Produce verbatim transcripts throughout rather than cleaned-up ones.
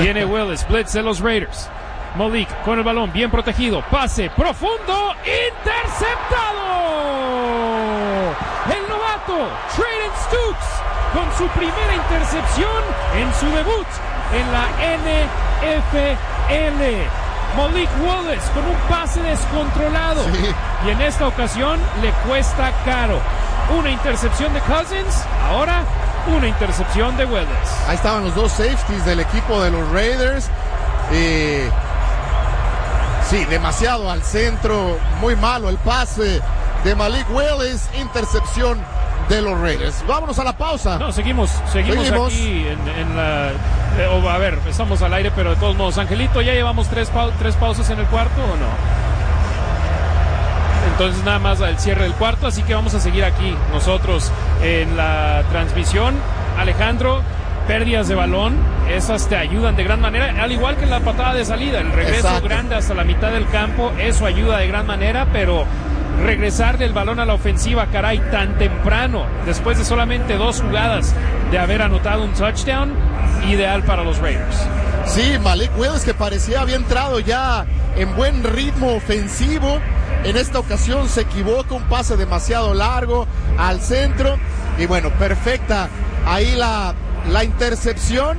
Viene Willis, blitz de los Raiders. Malik con el balón, bien protegido. Pase profundo, interceptado. El novato Trayden Stukes con su primera intercepción en su debut en la N F L. Malik Willis con un pase descontrolado. Sí. Y en esta ocasión le cuesta caro. Una intercepción de Cousins, ahora una intercepción de Willis. Ahí estaban los dos safeties del equipo de los Raiders. Eh, sí, demasiado al centro, muy malo el pase de Malik Willis, intercepción de los Raiders. Vámonos a la pausa. No, seguimos, seguimos, seguimos. aquí en, en la... Eh, oh, a ver, estamos al aire, pero de todos modos, Angelito, ¿ya llevamos tres, pau- tres pausas en el cuarto o no? Entonces nada más el cierre del cuarto, así que vamos a seguir aquí nosotros en la transmisión. Alejandro, pérdidas de balón, esas te ayudan de gran manera, al igual que la patada de salida, el regreso Exacto. grande hasta la mitad del campo, eso ayuda de gran manera, pero regresar del balón a la ofensiva, caray, tan temprano, después de solamente dos jugadas de haber anotado un touchdown, ideal para los Raiders. Sí, Malik Willis, que parecía había entrado ya en buen ritmo ofensivo, en esta ocasión se equivoca, un pase demasiado largo al centro, y bueno, perfecta ahí la, la intercepción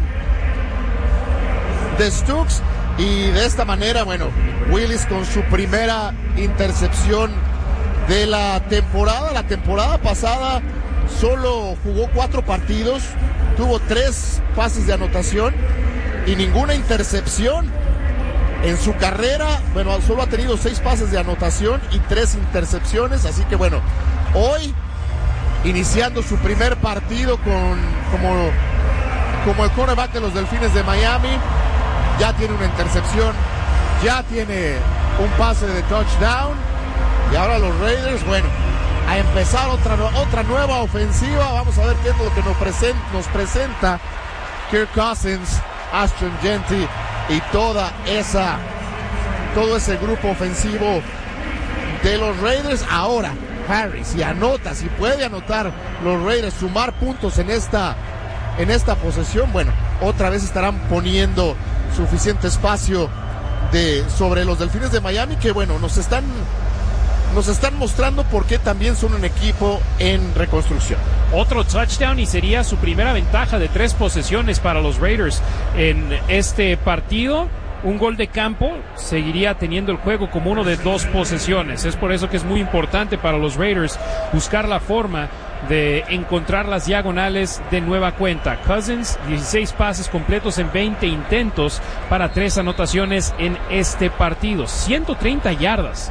de Stukes, y de esta manera, bueno, Willis con su primera intercepción de la temporada. La temporada pasada solo jugó cuatro partidos, tuvo tres pases de anotación y ninguna intercepción en su carrera. Bueno, solo ha tenido seis pases de anotación y tres intercepciones, así que bueno, hoy iniciando su primer partido con como, como el quarterback de los Delfines de Miami, ya tiene una intercepción, ya tiene un pase de touchdown, y ahora los Raiders, bueno, a empezar otra, otra nueva ofensiva. Vamos a ver qué es lo que nos presenta, nos presenta Kirk Cousins, Ashton Jeanty y toda esa todo ese grupo ofensivo de los Raiders. Ahora Harris, si anota, si puede anotar los Raiders, sumar puntos en esta en esta posesión, bueno, otra vez estarán poniendo suficiente espacio de sobre los Delfines de Miami, que bueno, nos están nos están mostrando por qué también son un equipo en reconstrucción. Otro touchdown y sería su primera ventaja de tres posesiones para los Raiders en este partido. Un gol de campo seguiría teniendo el juego como uno de dos posesiones. Es por eso que es muy importante para los Raiders buscar la forma de encontrar las diagonales de nueva cuenta. Cousins, dieciséis pases completos en veinte intentos para tres anotaciones en este partido. ciento treinta yardas.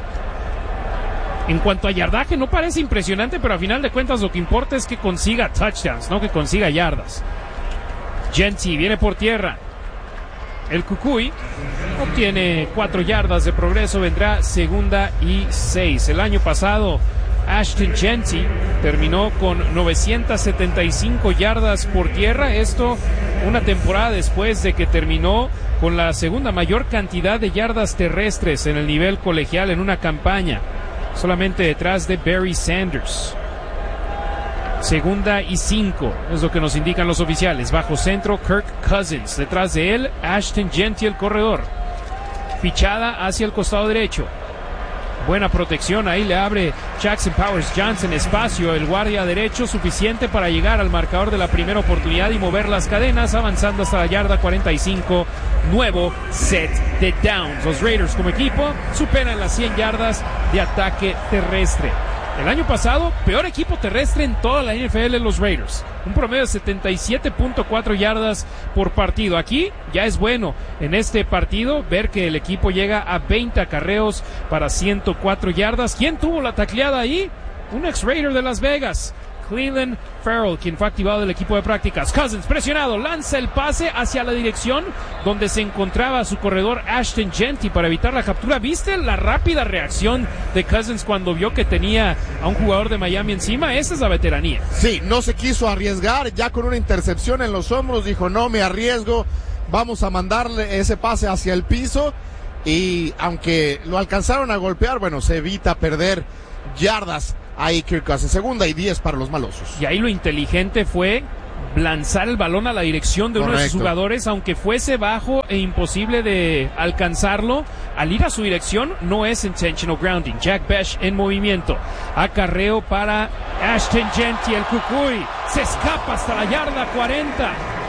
En cuanto a yardaje, no parece impresionante, pero a final de cuentas lo que importa es que consiga touchdowns, no que consiga yardas. Jeanty viene por tierra. El Cucuy obtiene cuatro yardas de progreso, vendrá segunda y seis. El año pasado, Ashton Jeanty terminó con novecientas setenta y cinco yardas por tierra. Esto una temporada después de que terminó con la segunda mayor cantidad de yardas terrestres en el nivel colegial en una campaña, solamente detrás de Barry Sanders. Segunda y cinco es lo que nos indican los oficiales. Bajo centro, Kirk Cousins. Detrás de él, Ashton Jeanty, el corredor. Fichada hacia el costado derecho. Buena protección, ahí le abre Jackson Powers Johnson espacio, el guardia derecho, suficiente para llegar al marcador de la primera oportunidad y mover las cadenas, avanzando hasta la yarda cuarenta y cinco. Nuevo set de downs. Los Raiders como equipo superan las cien yardas de ataque terrestre. El año pasado, peor equipo terrestre en toda la N F L, los Raiders. Un promedio de setenta y siete punto cuatro yardas por partido. Aquí ya es bueno en este partido ver que el equipo llega a veinte acarreos para ciento cuatro yardas. ¿Quién tuvo la tacleada ahí? Un ex-Raider de Las Vegas, Clelin Ferrell, quien fue activado del equipo de prácticas. Cousins presionado, lanza el pase hacia la dirección donde se encontraba su corredor Ashton Jeanty para evitar la captura. ¿Viste la rápida reacción de Cousins cuando vio que tenía a un jugador de Miami encima? Esa es la veteranía. Sí, no se quiso arriesgar, ya con una intercepción en los hombros dijo no me arriesgo, vamos a mandarle ese pase hacia el piso, y aunque lo alcanzaron a golpear, bueno, se evita perder yardas ahí Kirk Cousins. Segunda y diez para los malosos. Y ahí lo inteligente fue lanzar el balón a la dirección de Correcto. Uno de sus jugadores, aunque fuese bajo e imposible de alcanzarlo, al ir a su dirección no es intentional grounding. Jack Bech en movimiento, acarreo para Ashton Jeanty, el Cucuy, se escapa hasta la yarda cuarenta,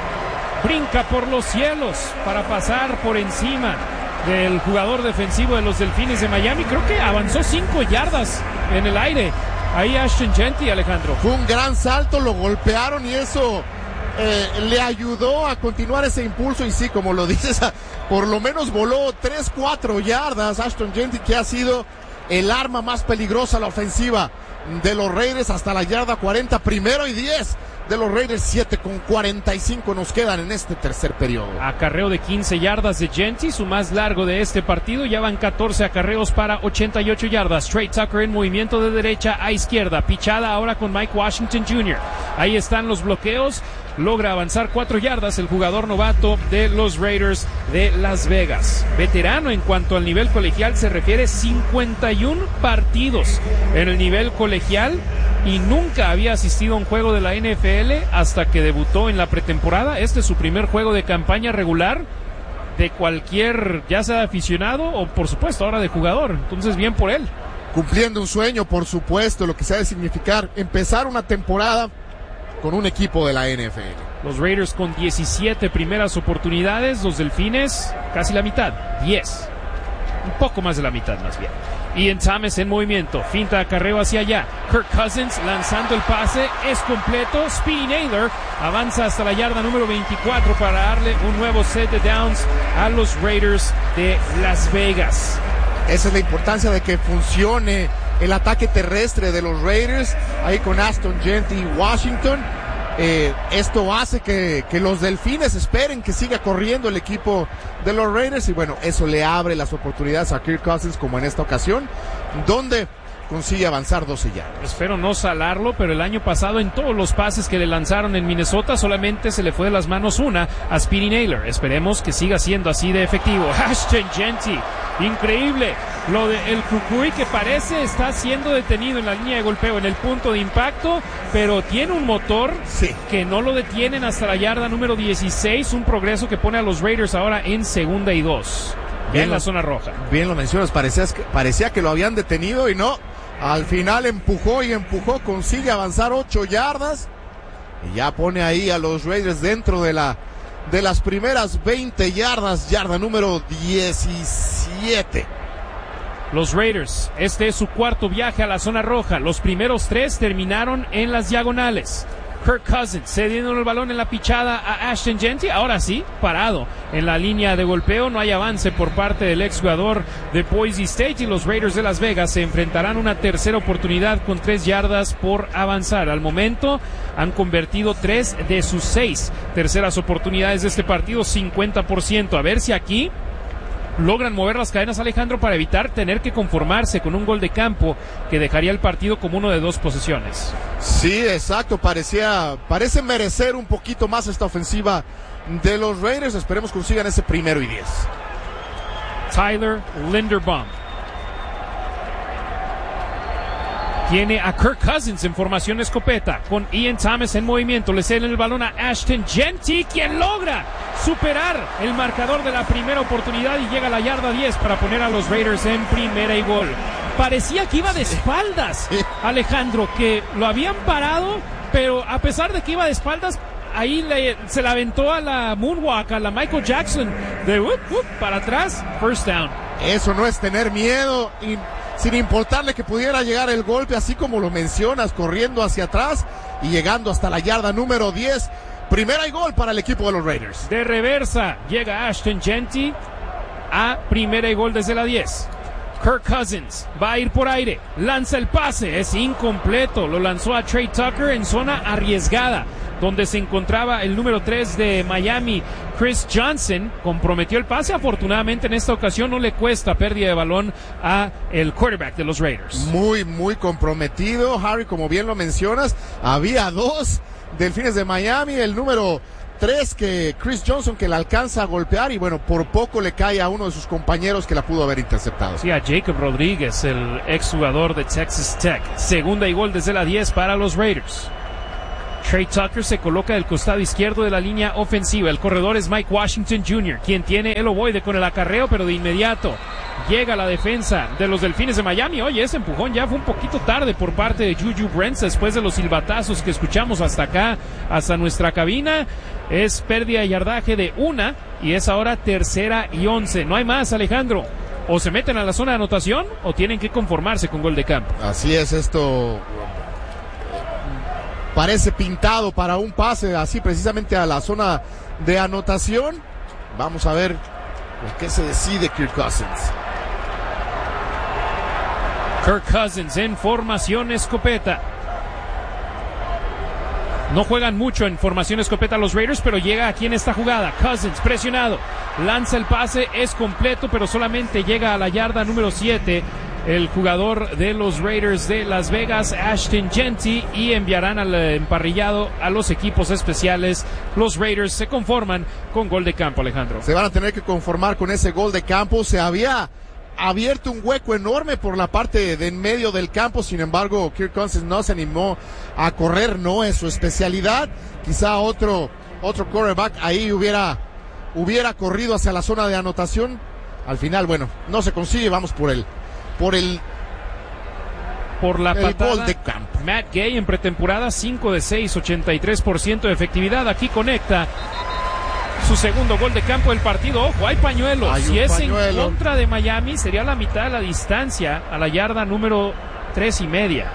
brinca por los cielos para pasar por encima del jugador defensivo de los Delfines de Miami. Creo que avanzó cinco yardas en el aire. Ahí Ashton Jeanty, Alejandro. Fue un gran salto, lo golpearon y eso eh, le ayudó a continuar ese impulso. Y sí, como lo dices, por lo menos voló tres, cuatro yardas. Ashton Jeanty, que ha sido el arma más peligrosa a la ofensiva de los Raiders hasta la yarda cuarenta. Primero y diez de los Raiders, siete con cuarenta y cinco nos quedan en este tercer periodo. Acarreo de quince yardas de Jeanty, su más largo de este partido. Ya van catorce acarreos para ochenta y ocho yardas. Trey Tucker en movimiento de derecha a izquierda. Pichada ahora con Mike Washington junior Ahí están los bloqueos. Logra avanzar cuatro yardas el jugador novato de los Raiders de Las Vegas. Veterano en cuanto al nivel colegial se refiere, cincuenta y uno partidos en el nivel colegial y nunca había asistido a un juego de la N F L hasta que debutó en la pretemporada. Este es su primer juego de campaña regular de cualquier, ya sea aficionado o por supuesto ahora de jugador. Entonces bien por él. Cumpliendo un sueño, por supuesto, lo que se ha de significar empezar una temporada con un equipo de la N F L. Los Raiders con diecisiete primeras oportunidades, los Delfines casi la mitad, diez. Un poco más de la mitad más bien. Ian Thomas en movimiento, finta acarreo hacia allá. Kirk Cousins lanzando el pase, es completo. Speedy Naylor avanza hasta la yarda número veinticuatro para darle un nuevo set de downs a los Raiders de Las Vegas. Esa es la importancia de que funcione el ataque terrestre de los Raiders, ahí con Ashton Jeanty y Washington. Eh, esto hace que, que los Delfines esperen que siga corriendo el equipo de los Raiders y bueno, eso le abre las oportunidades a Kirk Cousins como en esta ocasión, donde consigue avanzar doce yardas. Espero no salarlo, pero el año pasado en todos los pases que le lanzaron en Minnesota solamente se le fue de las manos una a Speedy Naylor. Esperemos que siga siendo así de efectivo. Ashton Jeanty, increíble lo de el Cucuy, que parece está siendo detenido en la línea de golpeo, en el punto de impacto, pero tiene un motor sí. que no lo detienen hasta la yarda número dieciséis, un progreso que pone a los Raiders ahora en segunda y dos. Bien en la zona roja. Bien lo mencionas, parecía, parecía que lo habían detenido y no. Al final empujó y empujó, consigue avanzar ocho yardas y ya pone ahí a los Raiders dentro de la de las primeras veinte yardas, yarda número diecisiete. Los Raiders, este es su cuarto viaje a la zona roja. Los primeros tres terminaron en las diagonales. Kirk Cousins cediendo el balón en la pichada a Ashton Jeanty, ahora sí, parado en la línea de golpeo. No hay avance por parte del exjugador de Boise State y los Raiders de Las Vegas se enfrentarán una tercera oportunidad con tres yardas por avanzar. Al momento han convertido tres de sus seis terceras oportunidades de este partido, cincuenta por ciento. A ver si aquí logran mover las cadenas, Alejandro, para evitar tener que conformarse con un gol de campo que dejaría el partido como uno de dos posesiones. Sí, exacto, parecía, parece merecer un poquito más esta ofensiva de los Raiders. Esperemos consigan ese primero y diez. Tyler Linderbaum tiene a Kirk Cousins en formación escopeta, con Ian Thomas en movimiento. Le ceden el balón a Ashton Jeanty, quien logra superar el marcador de la primera oportunidad y llega a la yarda diez para poner a los Raiders en primera y gol. Parecía que iba de espaldas, Alejandro, que lo habían parado, pero a pesar de que iba de espaldas, ahí le, se la aventó a la moonwalk, a la Michael Jackson, de whoop, whoop, para atrás, first down. Eso no es tener miedo, y sin importarle que pudiera llegar el golpe, así como lo mencionas, corriendo hacia atrás y llegando hasta la yarda número diez. Primera y gol para el equipo de los Raiders. De reversa llega Ashton Jeanty a primera y gol desde la diez. Kirk Cousins va a ir por aire, lanza el pase, es incompleto, lo lanzó a Trey Tucker en zona arriesgada, donde se encontraba el número tres de Miami, Chris Johnson. Comprometió el pase, afortunadamente en esta ocasión no le cuesta pérdida de balón a el quarterback de los Raiders. Muy, muy comprometido, Harry, como bien lo mencionas, había dos Delfines de Miami, el número tres que Chris Johnson, que la alcanza a golpear y bueno, por poco le cae a uno de sus compañeros que la pudo haber interceptado. Sí, a Jacob Rodríguez, el exjugador de Texas Tech. Segunda y gol desde la diez para los Raiders. Trey Tucker se coloca del costado izquierdo de la línea ofensiva. El corredor es Mike Washington junior, quien tiene el ovoide con el acarreo, pero de inmediato llega la defensa de los Delfines de Miami. Oye, ese empujón ya fue un poquito tarde por parte de Juju Brents después de los silbatazos que escuchamos hasta acá, hasta nuestra cabina. Es pérdida de yardaje de una y es ahora tercera y once. No hay más, Alejandro. O se meten a la zona de anotación o tienen que conformarse con gol de campo. Así es, esto parece pintado para un pase así precisamente a la zona de anotación. Vamos a ver por qué se decide Kirk Cousins. Kirk Cousins en formación escopeta. No juegan mucho en formación escopeta los Raiders, pero llega aquí en esta jugada. Cousins presionado, lanza el pase, es completo, pero solamente llega a la yarda número siete. El jugador de los Raiders de Las Vegas, Ashton Jeanty, y enviarán al emparrillado a los equipos especiales. Los Raiders se conforman con gol de campo, Alejandro. Se van a tener que conformar con ese gol de campo. Se había abierto un hueco enorme por la parte de en medio del campo, sin embargo Kirk Cousins no se animó a correr, no es su especialidad. Quizá otro otro quarterback ahí hubiera hubiera corrido hacia la zona de anotación. Al final, bueno, no se consigue. Vamos por el por el por la el patada. gol de campo. Matt Gay en pretemporada, cinco de seis, ochenta y tres por ciento de efectividad. Aquí conecta su segundo gol de campo del partido. Ojo, hay pañuelos. Hay si es pañuelo. en contra de Miami, sería la mitad de la distancia a la yarda número tres y media.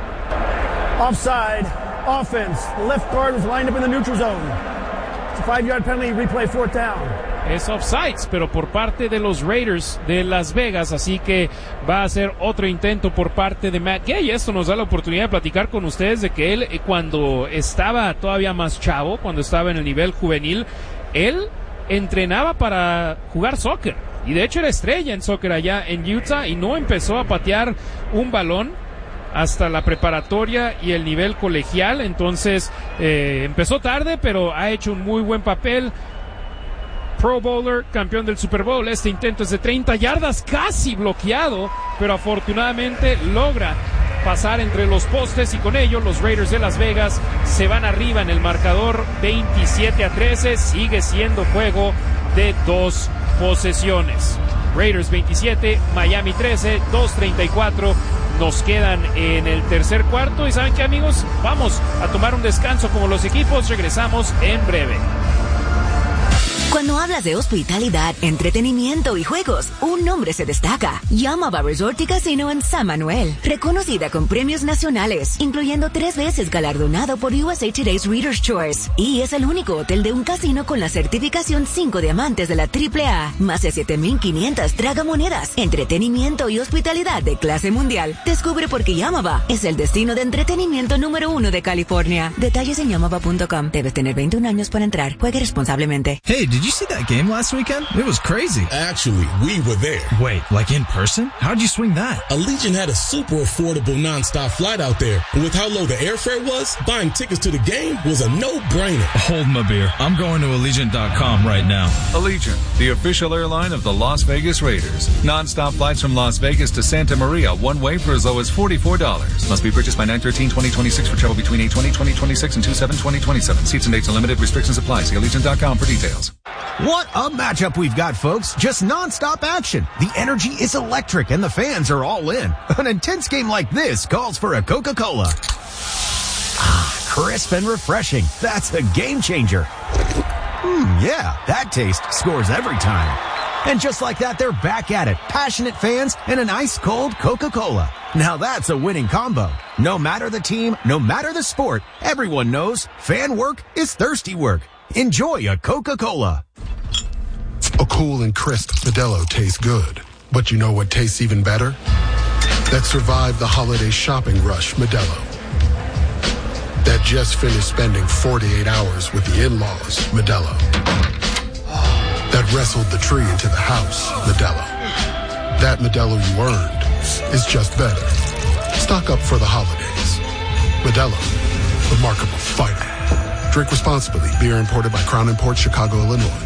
Offside, offense. The left guard was lined up in the neutral zone. It's a five-yard penalty, replay, fourth down. Es offsides, pero por parte de los Raiders de Las Vegas, así que va a ser otro intento por parte de Matt Gay. Esto nos da la oportunidad de platicar con ustedes de que él, cuando estaba todavía más chavo, cuando estaba en el nivel juvenil, él entrenaba para jugar soccer, y de hecho era estrella en soccer allá en Utah, y no empezó a patear un balón hasta la preparatoria y el nivel colegial. Entonces eh, empezó tarde, pero ha hecho un muy buen papel. Pro Bowler, campeón del Super Bowl. Este intento es de treinta yardas, casi bloqueado, pero afortunadamente logra pasar entre los postes, y con ello los Raiders de Las Vegas se van arriba en el marcador veintisiete a trece. Sigue siendo juego de dos posesiones. Raiders veintisiete, Miami trece, dos treinta y cuatro nos quedan en el tercer cuarto. Y ¿saben qué, amigos? Vamos a tomar un descanso como los equipos. Regresamos en breve. Cuando hablas de hospitalidad, entretenimiento y juegos, un nombre se destaca. Yamava Resort y Casino en San Manuel. Reconocida con premios nacionales, incluyendo tres veces galardonado por U S A Today's Reader's Choice. Y es el único hotel de un casino con la certificación cinco diamantes de la triple A. Más de siete mil quinientas tragamonedas. Entretenimiento y hospitalidad de clase mundial. Descubre por qué Yamava es el destino de entretenimiento número uno de California. Detalles en yamava punto com. Debes tener veintiún años para entrar. Juegue responsablemente. Hey, did you see that game last weekend? It was crazy. Actually, we were there. Wait, like in person? How'd you swing that? Allegiant had a super affordable nonstop flight out there. And with how low the airfare was, buying tickets to the game was a no-brainer. Hold my beer. I'm going to Allegiant dot com right now. Allegiant, the official airline of the Las Vegas Raiders. Non-stop flights from Las Vegas to Santa Maria, one way for as low as forty-four dollars. Must be purchased by nine thirteen twenty twenty-six for travel between eight twenty twenty twenty-six and two seven twenty twenty-seven. Seats and dates are limited. Restrictions apply. See Allegiant dot com for details. What a matchup we've got, folks. Just non-stop action. The energy is electric and the fans are all in. An intense game like this calls for a Coca-Cola. Ah, crisp and refreshing. That's a game changer. Hmm, yeah, that taste scores every time. And just like that, they're back at it. Passionate fans and an ice-cold Coca-Cola. Now that's a winning combo. No matter the team, no matter the sport, everyone knows fan work is thirsty work. Enjoy a Coca-Cola. A cool and crisp Modelo tastes good. But you know what tastes even better? That survived the holiday shopping rush, Modelo. That just finished spending forty-eight hours with the in-laws, Modelo. That wrestled the tree into the house, Modelo. That Modelo you earned is just better. Stock up for the holidays. Modelo, remarkable fighter. Drink responsibly. Beer imported by Crown Imports, Chicago, Illinois.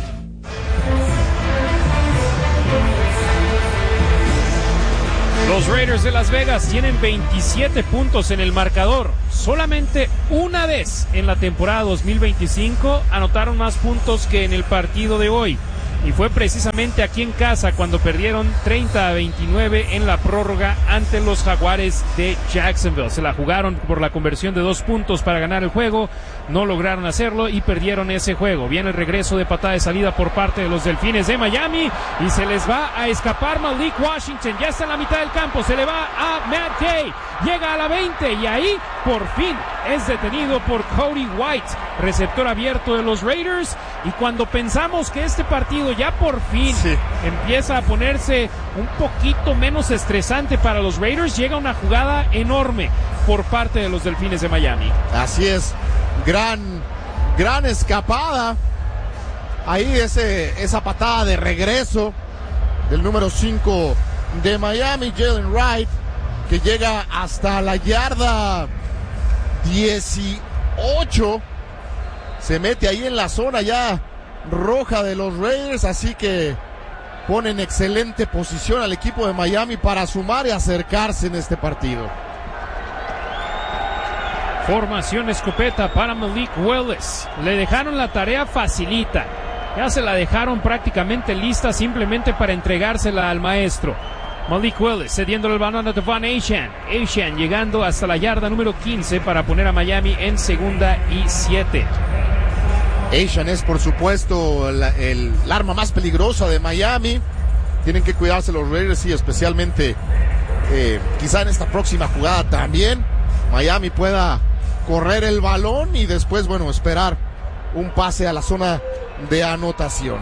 Los Raiders de Las Vegas tienen veintisiete puntos en el marcador. Solamente una vez en la temporada dos mil veinticinco anotaron más puntos que en el partido de hoy. Y fue precisamente aquí en casa cuando perdieron treinta a veintinueve en la prórroga ante los Jaguares de Jacksonville. Se la jugaron por la conversión de dos puntos para ganar el juego. No lograron hacerlo y perdieron ese juego. Viene el regreso de patada de salida por parte de los Delfines de Miami y se les va a escapar Malik Washington. Ya está en la mitad del campo. Se le va a Matt Gay. Llega a la veinte y ahí por fin es detenido por Cody White, receptor abierto de los Raiders. Y cuando pensamos que este partido ya por fin sí. empieza a ponerse un poquito menos estresante para los Raiders, llega una jugada enorme por parte de los Delfines de Miami. Así es, gran, gran escapada. Ahí ese, esa patada de regreso del número cinco de Miami, Jalen Wright, que llega hasta la yarda dieciocho. Se mete ahí en la zona ya roja de los Raiders, así que pone en excelente posición al equipo de Miami para sumar y acercarse en este partido. Formación escopeta para Malik Willis. Le dejaron la tarea facilita. Ya se la dejaron prácticamente lista simplemente para entregársela al maestro. Malik Willis cediendo el balón a Devon Achane. Achane llegando hasta la yarda número quince para poner a Miami en segunda y siete. Achane es por supuesto el, el, el arma más peligrosa de Miami. Tienen que cuidarse los Raiders y especialmente eh, quizá en esta próxima jugada también Miami pueda correr el balón y después, bueno, esperar un pase a la zona de anotación.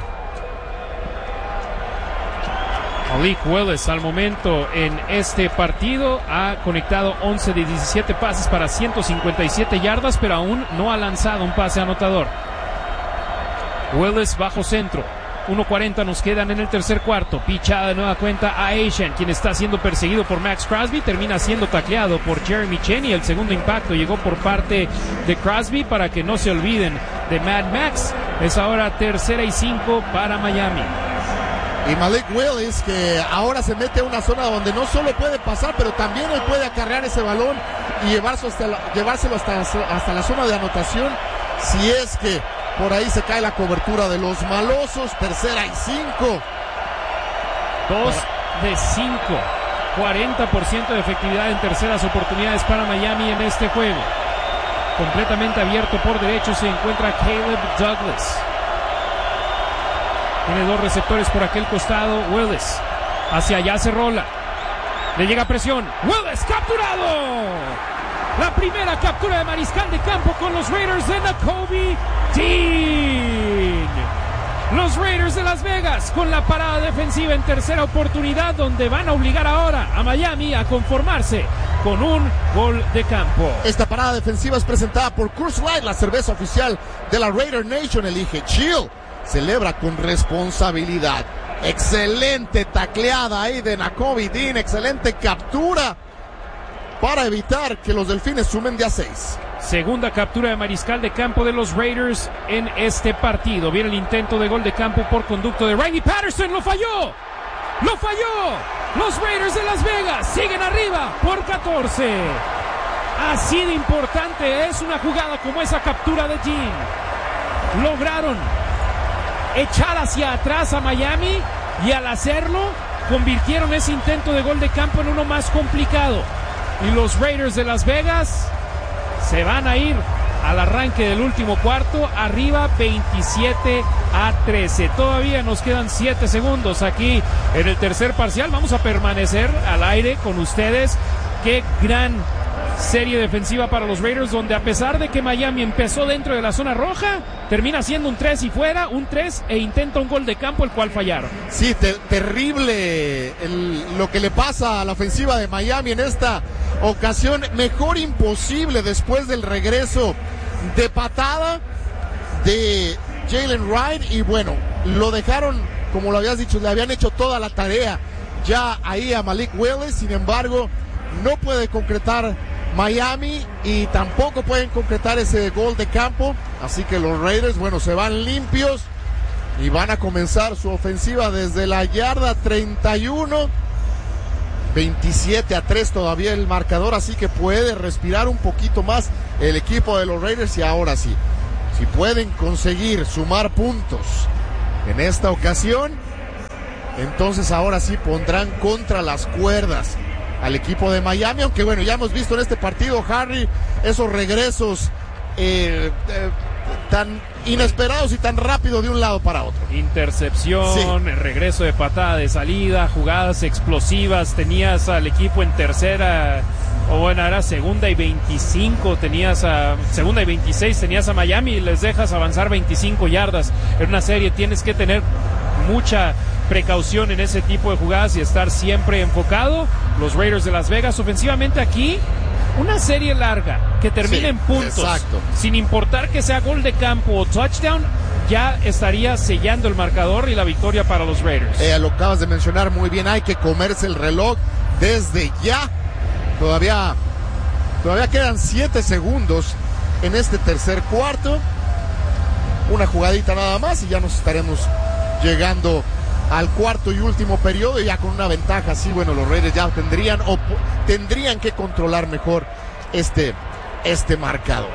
Malik Willis al momento en este partido ha conectado once de diecisiete pases para ciento cincuenta y siete yardas, pero aún no ha lanzado un pase anotador. Willis bajo centro. uno cuarenta nos quedan en el tercer cuarto. Pichada de nueva cuenta a Achane, quien está siendo perseguido por Max Crosby. Termina siendo tacleado por Jeremy Cheney. El segundo impacto llegó por parte de Crosby para que no se olviden de Mad Max. Es ahora tercera y cinco para Miami. Y Malik Willis, que ahora se mete a una zona donde no solo puede pasar, pero también él puede acarrear ese balón y llevarse hasta la, llevárselo hasta, hasta la zona de anotación, si es que por ahí se cae la cobertura de los malosos. Tercera y cinco. Dos de cinco. cuarenta por ciento de efectividad en terceras oportunidades para Miami en este juego. Completamente abierto por derecho se encuentra Caleb Douglas. Tiene dos receptores por aquel costado. Willis hacia allá se rola. Le llega presión. Willis capturado. La primera captura de mariscal de campo con los Raiders de Nakobe Dean. Los Raiders de Las Vegas con la parada defensiva en tercera oportunidad, donde van a obligar ahora a Miami a conformarse con un gol de campo. Esta parada defensiva es presentada por Coors Light, la cerveza oficial de la Raider Nation. Elige chill. Celebra con responsabilidad. Excelente tacleada ahí de Nakobe Dean. Excelente captura para evitar que los Delfines sumen de a seis. Segunda captura de mariscal de campo de los Raiders en este partido. Viene el intento de gol de campo por conducto de Riley Patterson. ¡Lo falló! ¡Lo falló! Los Raiders de Las Vegas siguen arriba por catorce. Así de importante es una jugada como esa captura de Dean. Lograron echar hacia atrás a Miami y al hacerlo convirtieron ese intento de gol de campo en uno más complicado. Y los Raiders de Las Vegas se van a ir al arranque del último cuarto arriba veintisiete a trece. Todavía nos quedan siete segundos aquí en el tercer parcial. Vamos a permanecer al aire con ustedes. Qué gran serie defensiva para los Raiders, donde a pesar de que Miami empezó dentro de la zona roja, termina siendo un tres y fuera, un tres e intenta un gol de campo, el cual fallaron. Sí, te- terrible el, lo que le pasa a la ofensiva de Miami en esta ocasión. Mejor imposible después del regreso de patada de Jalen Wright. Y bueno, lo dejaron, como lo habías dicho, le habían hecho toda la tarea ya ahí a Malik Willis. Sin embargo, no puede concretar Miami y tampoco pueden concretar ese gol de campo. Así que los Raiders, bueno, se van limpios y van a comenzar su ofensiva desde la yarda treinta y uno. veintisiete a tres todavía el marcador, así que puede respirar un poquito más el equipo de los Raiders. Y ahora sí, si pueden conseguir sumar puntos en esta ocasión, entonces ahora sí pondrán contra las cuerdas al equipo de Miami, aunque bueno, ya hemos visto en este partido, Harry, esos regresos eh, eh, tan inesperados y tan rápido de un lado para otro. Intercepción, sí. Regreso de patada de salida, jugadas explosivas, tenías al equipo en tercera, o bueno, era segunda y veinticinco, tenías a segunda y veintiséis, tenías a Miami y les dejas avanzar veinticinco yardas. En una serie tienes que tener mucha precaución en ese tipo de jugadas y estar siempre enfocado. Los Raiders de Las Vegas ofensivamente aquí, una serie larga que termine sí, en puntos, exacto. Sin importar que sea gol de campo o touchdown, ya estaría sellando el marcador y la victoria para los Raiders. Eh, lo acabas de mencionar muy bien, hay que comerse el reloj desde ya. Todavía, todavía quedan siete segundos en este tercer cuarto. Una jugadita nada más y ya nos estaremos llegando al cuarto y último periodo, ya con una ventaja. Sí, bueno, los Raiders ya tendrían o tendrían que controlar mejor este, este marcador.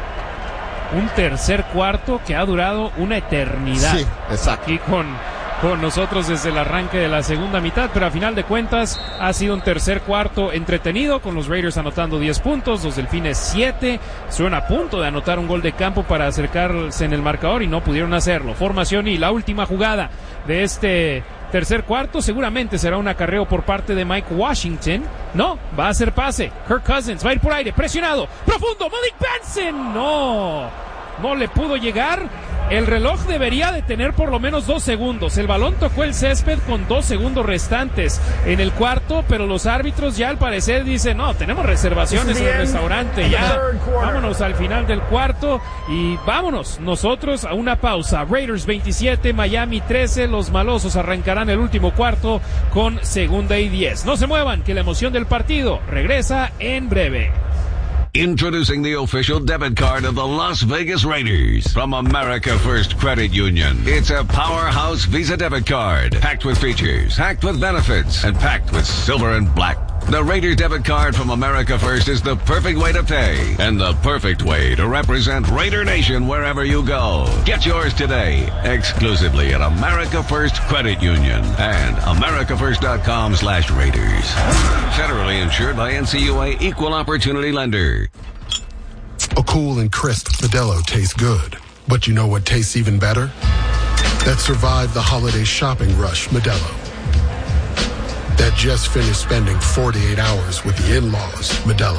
Un tercer cuarto que ha durado una eternidad. Sí, exacto. Aquí con, con nosotros desde el arranque de la segunda mitad, pero a final de cuentas ha sido un tercer cuarto entretenido, con los Raiders anotando diez puntos, los Delfines siete, estuvieron a punto de anotar un gol de campo para acercarse en el marcador y no pudieron hacerlo. Formación y la última jugada de este tercer cuarto seguramente será un acarreo por parte de Mike Washington. No, va a hacer pase. Kirk Cousins va a ir por aire, presionado, profundo, Malik Benson, no, no le pudo llegar. El reloj debería de tener por lo menos dos segundos. El balón tocó el césped con dos segundos restantes en el cuarto, pero los árbitros ya al parecer dicen, no, tenemos reservaciones en el restaurante, ya vámonos al final del cuarto y vámonos nosotros a una pausa. Raiders veintisiete, Miami trece, los malosos arrancarán el último cuarto con segunda y diez. No se muevan, que la emoción del partido regresa en breve. Introducing the official debit card of the Las Vegas Raiders from America First Credit Union. It's a powerhouse Visa debit card, packed with features, packed with benefits, and packed with silver and black. The Raiders debit card from America First is the perfect way to pay and the perfect way to represent Raider Nation wherever you go. Get yours today, exclusively at America First Credit Union and americafirst.com slash Raiders. Federally insured by N C U A Equal Opportunity Lender. A cool and crisp Modelo tastes good. But you know what tastes even better? That survived the holiday shopping rush, Modelo. That just finished spending forty-eight hours with the in-laws, Modelo.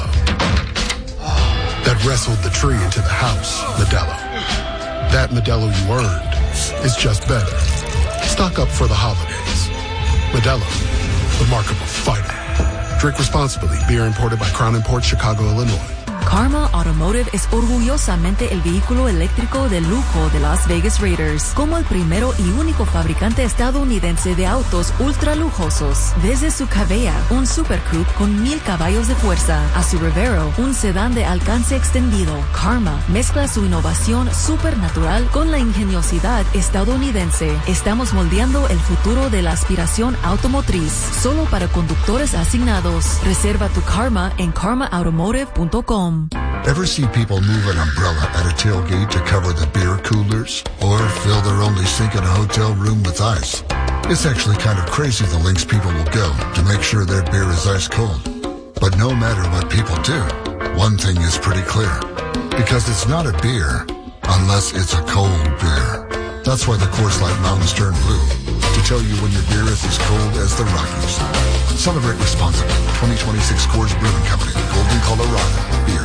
That wrestled the tree into the house, Modelo. That Modelo you earned is just better. Stock up for the holidays. Modelo, remarkable fighter. Drink responsibly. Beer imported by Crown Imports, Chicago, Illinois. Karma Automotive es orgullosamente el vehículo eléctrico de lujo de Las Vegas Raiders, como el primero y único fabricante estadounidense de autos ultra lujosos. Desde su Cavea, un Super Coupe con mil caballos de fuerza, a su Revero, un sedán de alcance extendido, Karma mezcla su innovación supernatural con la ingeniosidad estadounidense. Estamos moldeando el futuro de la aspiración automotriz, solo para conductores asignados. Reserva tu Karma en karma automotive punto com. Ever see people move an umbrella at a tailgate to cover the beer coolers? Or fill their only sink in a hotel room with ice? It's actually kind of crazy the lengths people will go to make sure their beer is ice cold. But no matter what people do, one thing is pretty clear. Because it's not a beer unless it's a cold beer. That's why the Coors Light Mountains turn blue. To tell you when your beer is as cold as the Rockies. Celebrate responsibly. twenty twenty-six Coors Brewing Company, Golden, Colorado. Beer.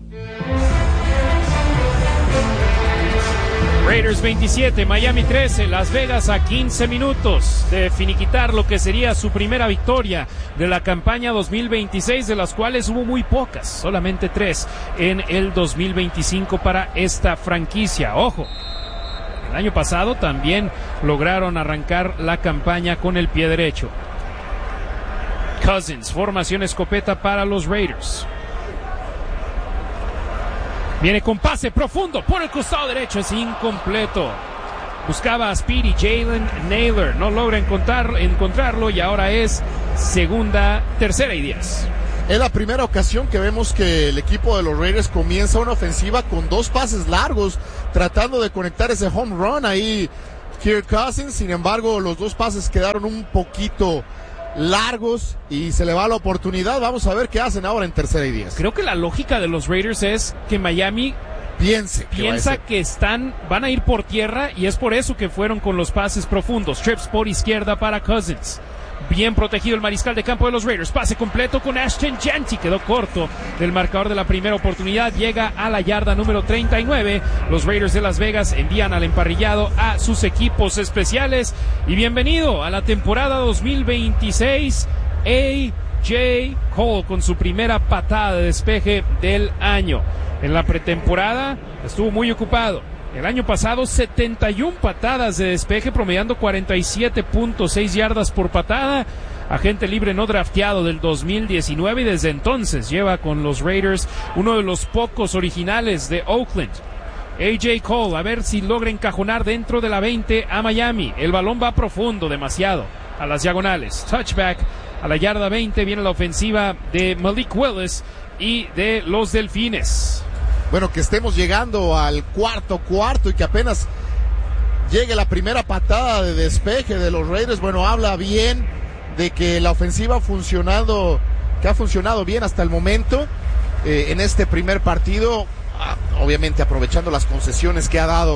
Raiders veintisiete, Miami trece, Las Vegas a quince minutos de finiquitar lo que sería su primera victoria de la campaña dos mil veintiséis, de las cuales hubo muy pocas, solamente tres en el dos mil veinticinco para esta franquicia. Ojo, el año pasado también lograron arrancar la campaña con el pie derecho. Cousins, formación escopeta para los Raiders. Viene con pase profundo por el costado derecho, es incompleto. buscaba a Speedy, Jalen Naylor, no logra encontrar, encontrarlo y ahora es segunda, tercera y diez. Es la primera ocasión que vemos que el equipo de los Raiders comienza una ofensiva con dos pases largos, tratando de conectar ese home run ahí Kirk Cousins. Sin embargo, los dos pases quedaron un poquito largos y se le va la oportunidad. Vamos a ver qué hacen ahora en tercera y diez. Creo que la lógica de los Raiders es que Miami piense piensa que están van a ir por tierra y es por eso que fueron con los pases profundos. Trips por izquierda para Cousins. Bien protegido el mariscal de campo de los Raiders. Pase completo con Ashton Jeanty. Quedó corto del marcador de la primera oportunidad. Llega a la yarda número treinta y nueve. Los Raiders de Las Vegas envían al emparrillado a sus equipos especiales. Y bienvenido a la temporada dos mil veintiséis. A J Cole con su primera patada de despeje del año. En la pretemporada estuvo muy ocupado. El año pasado, setenta y una patadas de despeje, promediando cuarenta y siete punto seis yardas por patada. Agente libre no drafteado del dos mil diecinueve y desde entonces lleva con los Raiders uno de los pocos originales de Oakland. A J Cole, a ver si logra encajonar dentro de la veinte a Miami. El balón va profundo, demasiado, a las diagonales. Touchback a la yarda veinte, viene la ofensiva de Malik Willis y de los Delfines. Bueno, que estemos llegando al cuarto cuarto y que apenas llegue la primera patada de despeje de los Raiders, bueno, habla bien de que la ofensiva ha funcionado, que ha funcionado bien hasta el momento eh, en este primer partido, ah, obviamente aprovechando las concesiones que ha dado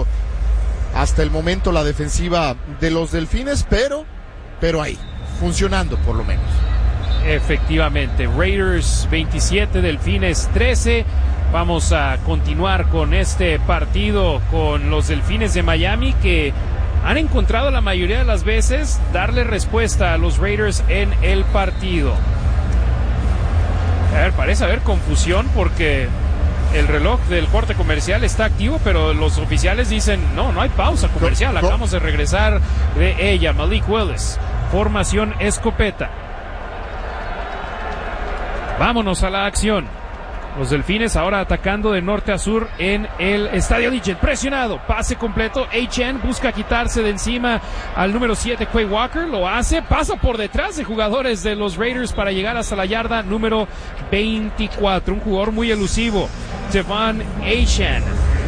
hasta el momento la defensiva de los Delfines, pero, pero ahí, funcionando por lo menos. Efectivamente, Raiders veintisiete, Delfines trece. Vamos a continuar con este partido con los Delfines de Miami, que han encontrado la mayoría de las veces darle respuesta a los Raiders en el partido. A ver, parece haber confusión porque el reloj del corte comercial está activo, pero los oficiales dicen, no, no hay pausa comercial, acabamos de regresar de ella. Malik Willis, formación escopeta. Vámonos a la acción. Los Delfines ahora atacando de norte a sur en el Estadio Allegiant. Presionado, pase completo. Achane busca quitarse de encima al número siete, Quay Walker. Lo hace, pasa por detrás de jugadores de los Raiders para llegar hasta la yarda número veinticuatro. Un jugador muy elusivo, Devon Achane.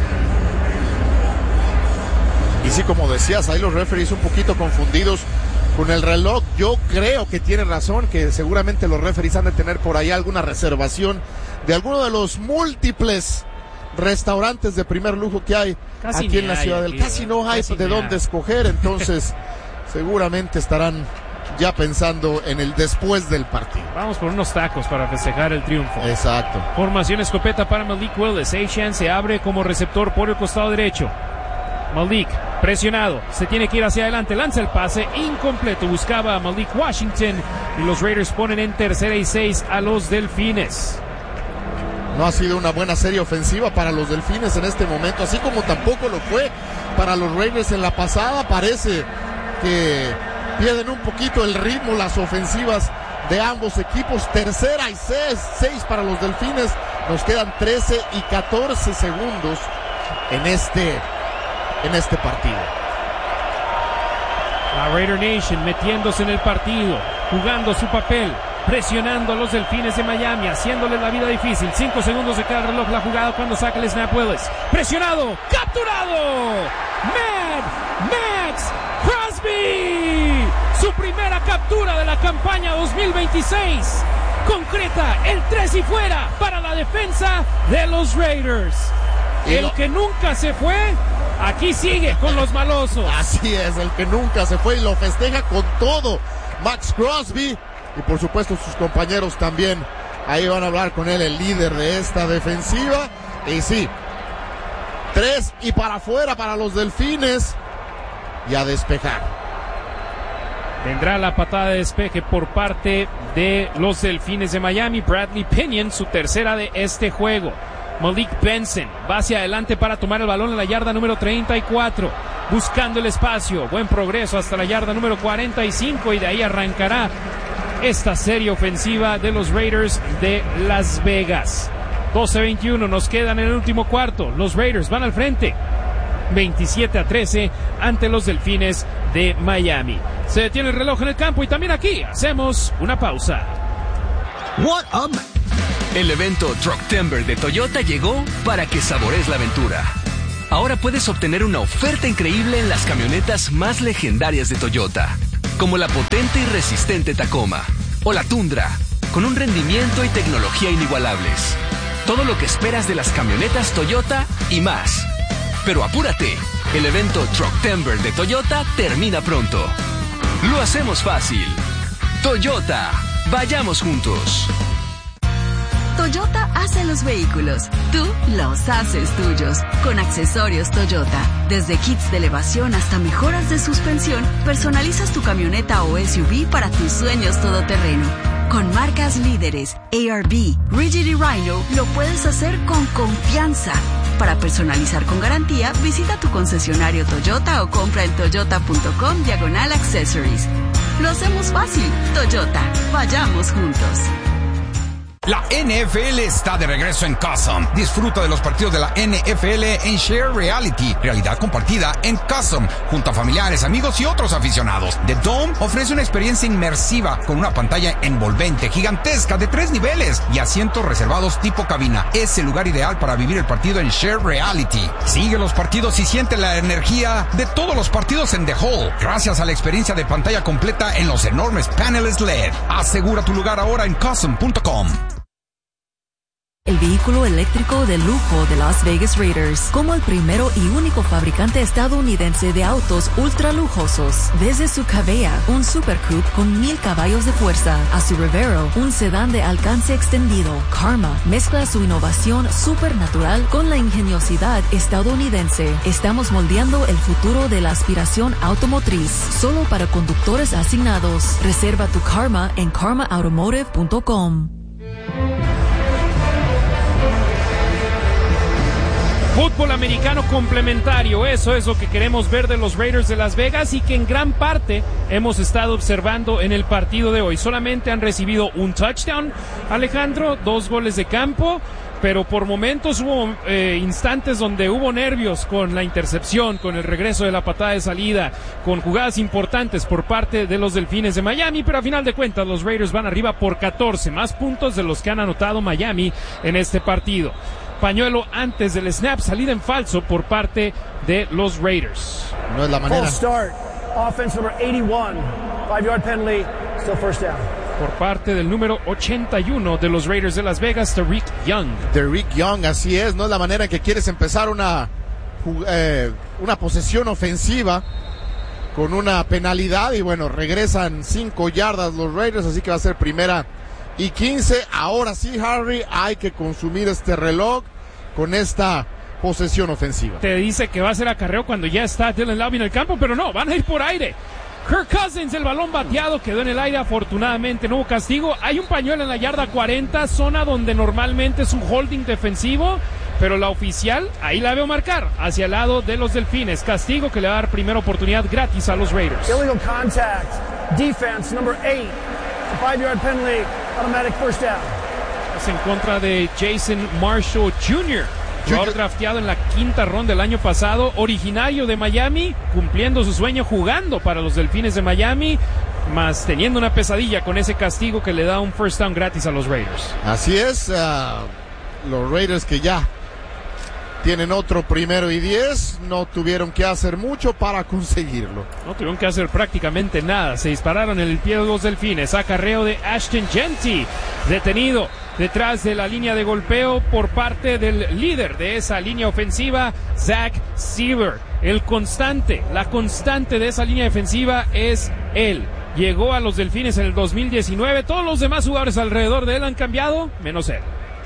Y sí, como decías, ahí los referees un poquito confundidos con el reloj. Yo creo que tiene razón, que seguramente los referees han de tener por ahí alguna reservación de alguno de los múltiples restaurantes de primer lujo que hay Casi aquí en la ciudad del... Casi no hay Casi de dónde escoger, entonces seguramente estarán ya pensando en el después del partido. Vamos por unos tacos para festejar el triunfo. Exacto. Formación escopeta para Malik Willis. Achane se abre como receptor por el costado derecho. Malik presionado, se tiene que ir hacia adelante, lanza el pase incompleto, buscaba a Malik Washington y los Raiders ponen en tercera y seis a los Delfines. No ha sido una buena serie ofensiva para los Delfines en este momento, así como tampoco lo fue para los Raiders en la pasada. Parece que pierden un poquito el ritmo las ofensivas de ambos equipos. Tercera y seis, seis para los Delfines. Nos quedan trece y catorce segundos en este, en este partido. La Raider Nation metiéndose en el partido, jugando su papel, presionando a los Delfines de Miami, haciéndole la vida difícil. Cinco segundos de cada reloj la jugada cuando saca el snap Willis. Presionado, capturado. Mad Max Crosby. Su primera captura de la campaña dos mil veintiséis. Concreta el tres y fuera para la defensa de los Raiders. El que nunca se fue, aquí sigue con los malosos. Así es, el que nunca se fue y lo festeja con todo. Max Crosby y por supuesto sus compañeros también. Ahí van a hablar con él, el líder de esta defensiva. Y sí, tres y para afuera para los Delfines. Y a despejar. Vendrá la patada de despeje por parte de los Delfines de Miami. Bradley Pinion, su tercera de este juego. Malik Benson va hacia adelante para tomar el balón en la yarda número treinta y cuatro. Buscando el espacio. Buen progreso hasta la yarda número cuarenta y cinco. Y de ahí arrancará esta serie ofensiva de los Raiders de Las Vegas. doce veintiuno nos quedan en el último cuarto. Los Raiders van al frente. veintisiete a trece ante los Delfines de Miami. Se detiene el reloj en el campo y también aquí hacemos una pausa. What a... El evento Trucktember de Toyota llegó para que sabores la aventura. Ahora puedes obtener una oferta increíble en las camionetas más legendarias de Toyota, como la potente y resistente Tacoma o la Tundra, con un rendimiento y tecnología inigualables. Todo lo que esperas de las camionetas Toyota y más. Pero apúrate, el evento Trucktember de Toyota termina pronto. Lo hacemos fácil. Toyota, vayamos juntos. Toyota hace los vehículos, tú los haces tuyos. Con accesorios Toyota, desde kits de elevación hasta mejoras de suspensión, personalizas tu camioneta o S U V para tus sueños todoterreno. Con marcas líderes, A R B, Rigid y Rhino, lo puedes hacer con confianza. Para personalizar con garantía, visita tu concesionario Toyota o compra en toyota.com diagonal accessories. Lo hacemos fácil. Toyota, vayamos juntos. La N F L está de regreso en Custom. Disfruta de los partidos de la N F L en Share Reality, realidad compartida en Custom, junto a familiares, amigos y otros aficionados. The Dome ofrece una experiencia inmersiva con una pantalla envolvente, gigantesca, de tres niveles y asientos reservados tipo cabina. Es el lugar ideal para vivir el partido en Share Reality. Sigue los partidos y siente la energía de todos los partidos en The Hall, gracias a la experiencia de pantalla completa en los enormes paneles L E D. Asegura tu lugar ahora en custom punto com. El vehículo eléctrico de lujo de Las Vegas Raiders, como el primero y único fabricante estadounidense de autos ultra lujosos. Desde su Cabea, un Super Coupe con mil caballos de fuerza, a su Revero, un sedán de alcance extendido. Karma mezcla su innovación supernatural con la ingeniosidad estadounidense. Estamos moldeando el futuro de la aspiración automotriz, solo para conductores asignados. Reserva tu Karma en karma automotive punto com. Fútbol americano complementario, eso es lo que queremos ver de los Raiders de Las Vegas y que en gran parte hemos estado observando en el partido de hoy. Solamente han recibido un touchdown, Alejandro, dos goles de campo, pero por momentos hubo eh, instantes donde hubo nervios con la intercepción, con el regreso de la patada de salida, con jugadas importantes por parte de los Delfines de Miami, pero a final de cuentas los Raiders van arriba por catorce, más puntos de los que han anotado Miami en este partido. Pañuelo antes del snap, salida en falso por parte de los Raiders. No es la manera. False start. Offense number eighty-one. Five yard penalty. Still first down. Por parte del número ochenta y uno de los Raiders de Las Vegas, Tariq Young. Tariq Young, así es. No es la manera en que quieres empezar una, eh, una posesión ofensiva con una penalidad. Y bueno, regresan cinco yardas los Raiders, así que va a ser primera y quince. Ahora sí, Harry, hay que consumir este reloj con esta posesión ofensiva. Te dice que va a ser acarreo cuando ya está Dylan Laube en el campo, pero no, van a ir por aire. Kirk Cousins, el balón bateado, quedó en el aire, afortunadamente no hubo castigo. Hay un pañuelo en la yarda cuarenta, zona donde normalmente es un holding defensivo, pero la oficial, ahí la veo marcar, hacia el lado de los Delfines. Castigo que le va a dar primera oportunidad gratis a los Raiders. Illegal contact. Defense number eight. Five yard penalty. Automatic first down. Es en contra de Jason Marshall junior Jugador drafteado en la quinta ronda del año pasado, originario de Miami, cumpliendo su sueño jugando para los Delfines de Miami, más teniendo una pesadilla con ese castigo que le da un first down gratis a los Raiders. Así es, uh, los Raiders que ya tienen otro primero y diez, no tuvieron que hacer mucho para conseguirlo. No tuvieron que hacer prácticamente nada, se dispararon en el pie de los Delfines. Acarreo de Ashton Jeanty, detenido detrás de la línea de golpeo por parte del líder de esa línea ofensiva, Zach Seaver. El constante, la constante de esa línea defensiva es él. Llegó a los Delfines en el dos mil diecinueve, todos los demás jugadores alrededor de él han cambiado, menos él.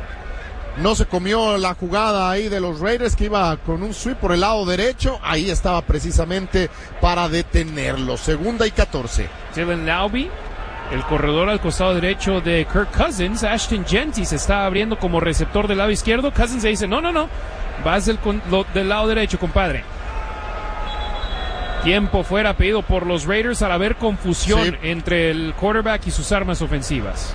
No se comió la jugada ahí de los Raiders, que iba con un sweep por el lado derecho. Ahí estaba precisamente para detenerlo. Segunda y catorce. Dylan Laube, el corredor al costado derecho de Kirk Cousins. Ashton Jeanty se está abriendo como receptor del lado izquierdo. Cousins le dice, no, no, no, vas del, lo, del lado derecho, compadre. Tiempo fuera pedido por los Raiders al haber confusión sí. entre el quarterback y sus armas ofensivas.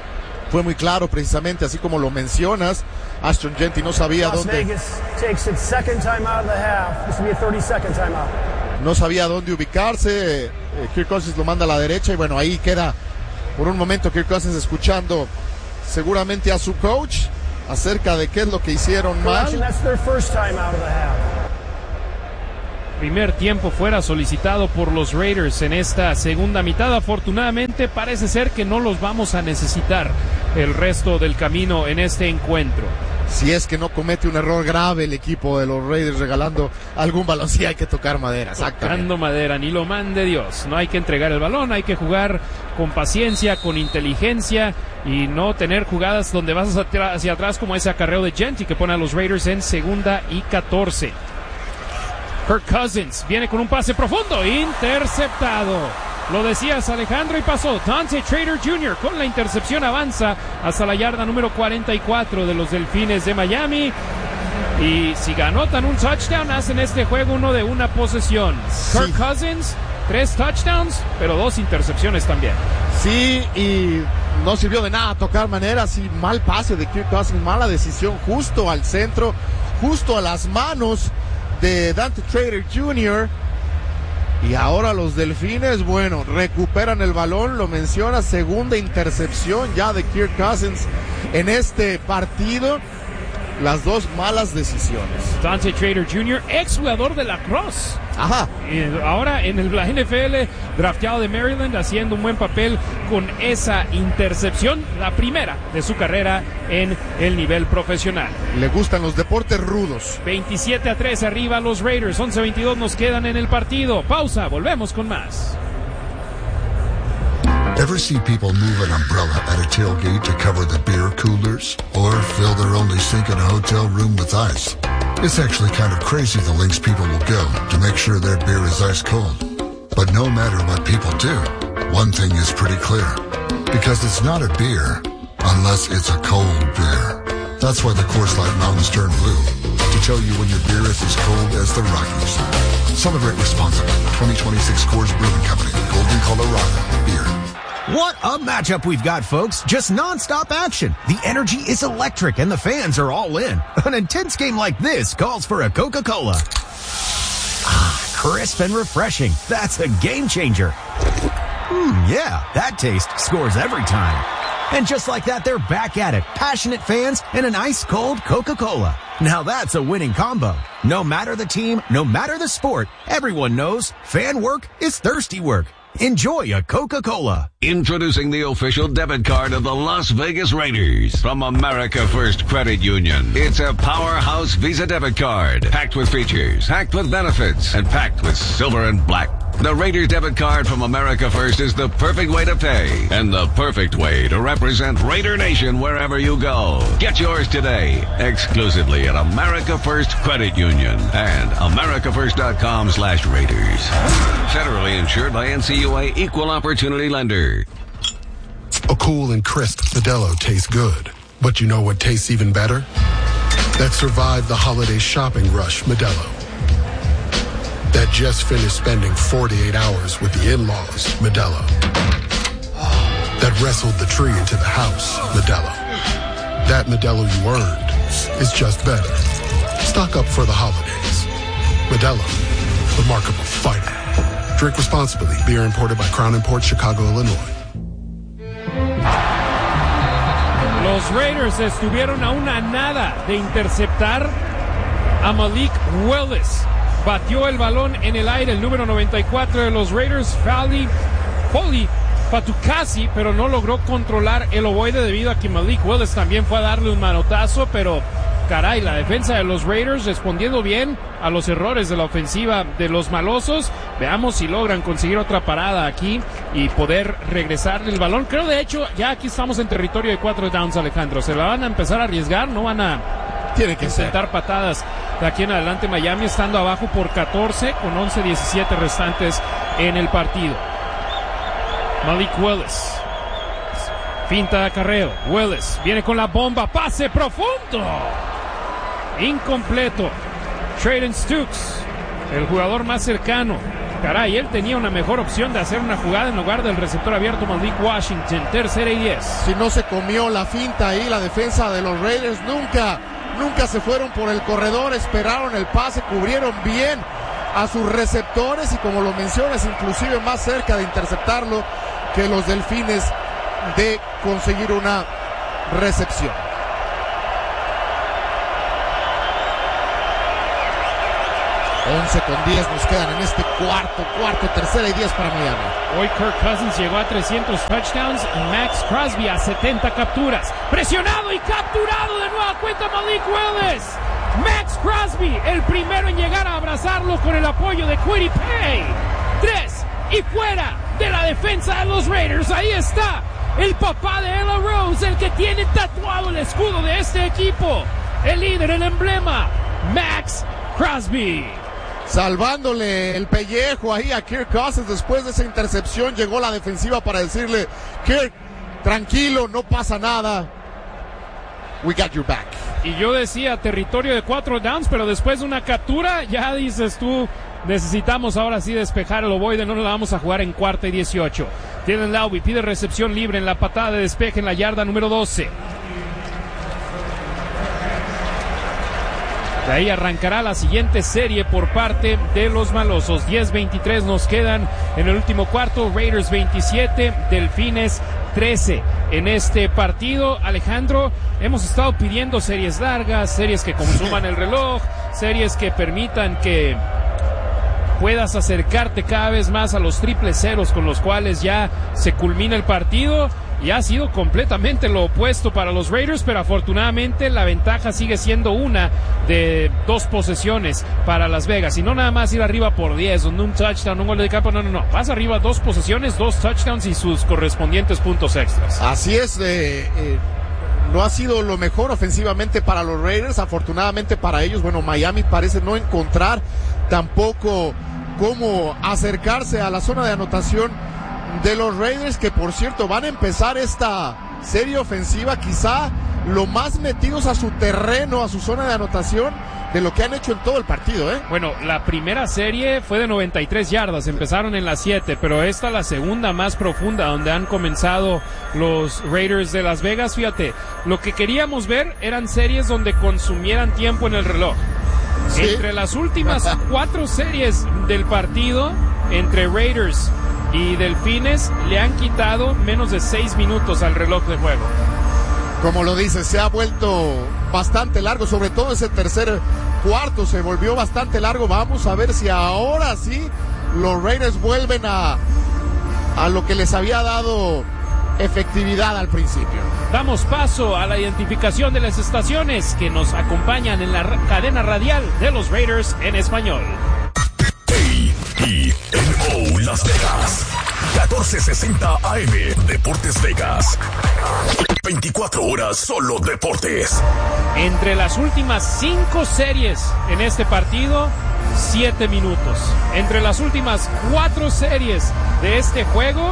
fue muy claro, precisamente, así como lo mencionas. Ashton Jeanty no sabía Las dónde... Vegas takes its second timeout of the half. This will be a thirty-second timeout. No sabía dónde ubicarse. Eh, Kirk Cousins lo manda a la derecha y bueno, ahí queda por un momento Kirk Cousins escuchando seguramente a su coach acerca de qué es lo que hicieron mal. That's their first timeout of the half. Primer tiempo fuera solicitado por los Raiders en esta segunda mitad. Afortunadamente parece ser que no los vamos a necesitar el resto del camino en este encuentro. Si es que no comete un error grave el equipo de los Raiders regalando algún balón, sí hay que tocar madera. Tocando madera, ni lo mande Dios. No hay que entregar el balón, hay que jugar con paciencia, con inteligencia y no tener jugadas donde vas hacia, hacia atrás como ese acarreo de Jeanty que pone a los Raiders en segunda y catorce. Kirk Cousins viene con un pase profundo, interceptado. Lo decías, Alejandro, y pasó. Dante Trader junior con la intercepción avanza hasta la yarda número cuarenta y cuatro de los Delfines de Miami. Y si anotan un touchdown, hacen este juego uno de una posesión. Sí. Kirk Cousins, tres touchdowns, pero dos intercepciones también. Sí, y no sirvió de nada tocar manera. Sí, mal pase de Kirk Cousins, mala decisión, justo al centro, justo a las manos de Dante Trader junior Y ahora los Delfines, bueno, recuperan el balón, lo menciona, segunda intercepción ya de Kirk Cousins en este partido. Las dos malas decisiones. Dante Trader junior, ex jugador de la Cross. Ajá. Y ahora en la N F L, drafteado de Maryland, haciendo un buen papel con esa intercepción, la primera de su carrera en el nivel profesional. Le gustan los deportes rudos. veintisiete a tres arriba los Raiders, once veintidós nos quedan en el partido. Pausa, volvemos con más. Ever see people move an umbrella at a tailgate to cover the beer coolers? Or fill their only sink in a hotel room with ice? It's actually kind of crazy the lengths people will go to make sure their beer is ice cold. But no matter what people do, one thing is pretty clear. Because it's not a beer unless it's a cold beer. That's why the Coors Light Mountains turn blue. To tell you when your beer is as cold as the Rockies. Celebrate responsibly. twenty twenty-six Coors Brewing Company. Golden, Colorado. Beer. What a matchup we've got, folks. Just nonstop action. The energy is electric and the fans are all in. An intense game like this calls for a Coca-Cola. Ah, crisp and refreshing. That's a game changer. Hmm, yeah, that taste scores every time. And just like that, they're back at it. Passionate fans and an ice-cold Coca-Cola. Now that's a winning combo. No matter the team, no matter the sport, everyone knows fan work is thirsty work. Enjoy a Coca-Cola. Introducing the official debit card of the Las Vegas Raiders from America First Credit Union. It's a powerhouse Visa debit card, packed with features, packed with benefits, and packed with silver and black. The Raiders debit card from America First is the perfect way to pay and the perfect way to represent Raider Nation wherever you go. Get yours today, exclusively at America First Credit Union and americafirst.com slash Raiders. Federally insured by N C U A Equal Opportunity Lender. A cool and crisp Modelo tastes good. But you know what tastes even better? That survived the holiday shopping rush, Modelo. That just finished spending forty-eight hours with the in-laws, Modelo. That wrestled the tree into the house, Modelo. That Modelo you earned is just better. Stock up for the holidays. Modelo, remarkable fighter. Drink responsibly. Beer imported by Crown Imports, Chicago, Illinois. Los Raiders estuvieron a una nada de interceptar a Malik Willis. Batió el balón en el aire el número noventa y cuatro de los Raiders, Fali Foley Fatukasi, pero no logró controlar el ovoide debido a que Malik Willis también fue a darle un manotazo, pero caray, la defensa de los Raiders respondiendo bien a los errores de la ofensiva de los malosos. Veamos si logran conseguir otra parada aquí y poder regresar el balón. Creo de hecho ya aquí estamos en territorio de cuatro downs, Alejandro. Se la van a empezar a arriesgar, no van a Tiene que intentar ser. patadas de aquí en adelante. Miami estando abajo por catorce con once diecisiete restantes en el partido. Malik Willis, finta de acarreo. Willis viene con la bomba, pase profundo, incompleto. Trayden Stukes, el jugador más cercano Caray, él tenía una mejor opción de hacer una jugada en lugar del receptor abierto Malik Washington. Tercera y diez. Si no se comió la finta ahí, la defensa de los Raiders nunca, nunca se fueron por el corredor, esperaron el pase, cubrieron bien a sus receptores y como lo mencionas, inclusive más cerca de interceptarlo que los Delfines de conseguir una recepción. once con diez nos quedan en este cuarto, cuarto, tercera y diez para Miami. Hoy Kirk Cousins llegó a trescientos touchdowns y Max Crosby a setenta capturas. Presionado y capturado de nueva cuenta Malik Willis. Max Crosby, el primero en llegar a abrazarlo con el apoyo de Kwity Paye. Tres y fuera de la defensa de los Raiders. Ahí está el papá de Ella Rose, el que tiene tatuado el escudo de este equipo. El líder, el emblema, Max Crosby. Salvándole el pellejo ahí a Kirk Cousins después de esa intercepción, llegó la defensiva para decirle: Kirk, tranquilo, no pasa nada. We got your back. Y yo decía territorio de cuatro downs, pero después de una captura, ya dices tú, necesitamos ahora sí despejar el ovoide, no la vamos a jugar en cuarta y dieciocho. Tienen Laube, pide recepción libre en la patada de despeje en la yarda número doce. De ahí arrancará la siguiente serie por parte de los malosos. diez veintitrés nos quedan en el último cuarto. Raiders veintisiete, Delfines trece. En este partido, Alejandro, hemos estado pidiendo series largas, series que consuman el reloj, series que permitan que puedas acercarte cada vez más a los triple ceros con los cuales ya se culmina el partido. Y ha sido completamente lo opuesto para los Raiders, pero afortunadamente la ventaja sigue siendo una de dos posesiones para Las Vegas. Y no nada más ir arriba por diez, donde un touchdown, un gol de campo, no, no, no. Vas arriba dos posesiones, dos touchdowns y sus correspondientes puntos extras. Así es, eh, eh, no ha sido lo mejor ofensivamente para los Raiders. Afortunadamente para ellos, bueno, Miami parece no encontrar tampoco cómo acercarse a la zona de anotación de los Raiders, que por cierto van a empezar esta serie ofensiva quizá lo más metidos a su terreno, a su zona de anotación de lo que han hecho en todo el partido, ¿eh? Bueno, la primera serie fue de noventa y tres yardas, empezaron en las siete, pero esta la segunda más profunda donde han comenzado los Raiders de Las Vegas. Fíjate, lo que queríamos ver eran series donde consumieran tiempo en el reloj. ¿Sí? Entre las últimas cuatro series del partido, entre Raiders y Delfines, le han quitado menos de seis minutos al reloj de juego. Como lo dices, se ha vuelto bastante largo, sobre todo ese tercer cuarto se volvió bastante largo. Vamos a ver si ahora sí los Raiders vuelven a, a lo que les había dado efectividad al principio. Damos paso a la identificación de las estaciones que nos acompañan en la ra- cadena radial de los Raiders en español. A E N O Las Vegas, catorce sesenta A M, Deportes Vegas. veinticuatro horas solo deportes. Entre las últimas cinco series en este partido, siete minutos. Entre las últimas cuatro series de este juego,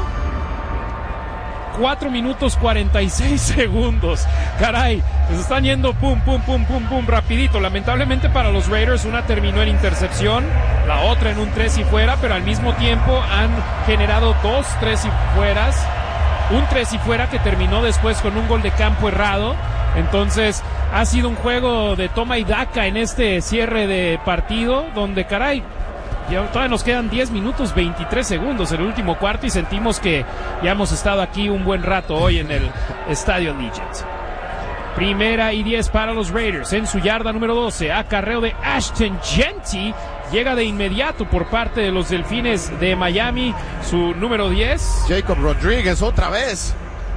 cuatro minutos cuarenta y seis segundos. Caray, les están yendo pum, pum, pum, pum, pum, rapidito. Lamentablemente para los Raiders, una terminó en intercepción, la otra en un tres y fuera, pero al mismo tiempo han generado dos tres y fueras. Un tres y fuera que terminó después con un gol de campo errado. Entonces ha sido un juego de toma y daca en este cierre de partido, donde caray, ya todavía nos quedan diez minutos veintitrés segundos en el último cuarto y sentimos que ya hemos estado aquí un buen rato hoy en el Estadio Allegiant. Primera y diez para los Raiders en su yarda número doce. Acarreo de Ashton Jeanty. Llega de inmediato por parte de los Delfines de Miami su número diez. Jacob Rodríguez otra vez.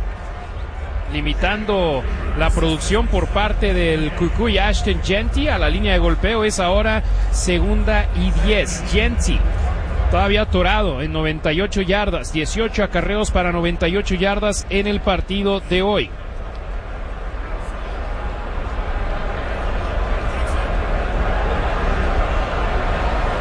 Limitando la producción por parte del Cucuy Ashton Jeanty a la línea de golpeo. Es ahora segunda y diez. Jeanty todavía atorado en noventa y ocho yardas. dieciocho acarreos para noventa y ocho yardas en el partido de hoy.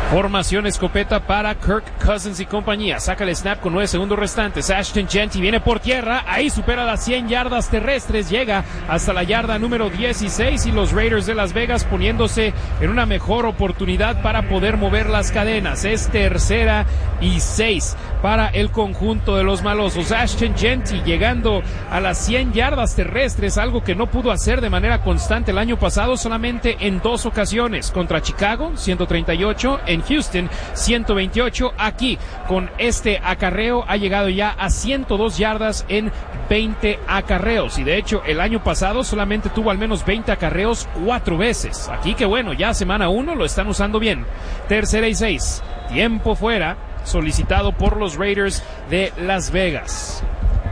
Formación escopeta para Kirk Cousins y compañía. Saca el snap con nueve segundos restantes. Ashton Jeanty viene por tierra. Ahí supera las cien yardas terrestres. Llega hasta la yarda número dieciséis y los Raiders de Las Vegas poniéndose en una mejor oportunidad para poder mover las cadenas. Es tercera y seis para el conjunto de los malosos. Ashton Jeanty llegando a las cien yardas terrestres, algo que no pudo hacer de manera constante el año pasado, solamente en dos ocasiones. Contra Chicago, ciento treinta y ocho, en Houston, ciento veintiocho. Aquí, con este acarreo, ha llegado ya a ciento dos yardas en veinte acarreos. Y de hecho, el año pasado solamente tuvo al menos veinte acarreos cuatro veces. Aquí que bueno, ya semana uno lo están usando bien. Tercera y seis. Tiempo fuera, solicitado por los Raiders de Las Vegas.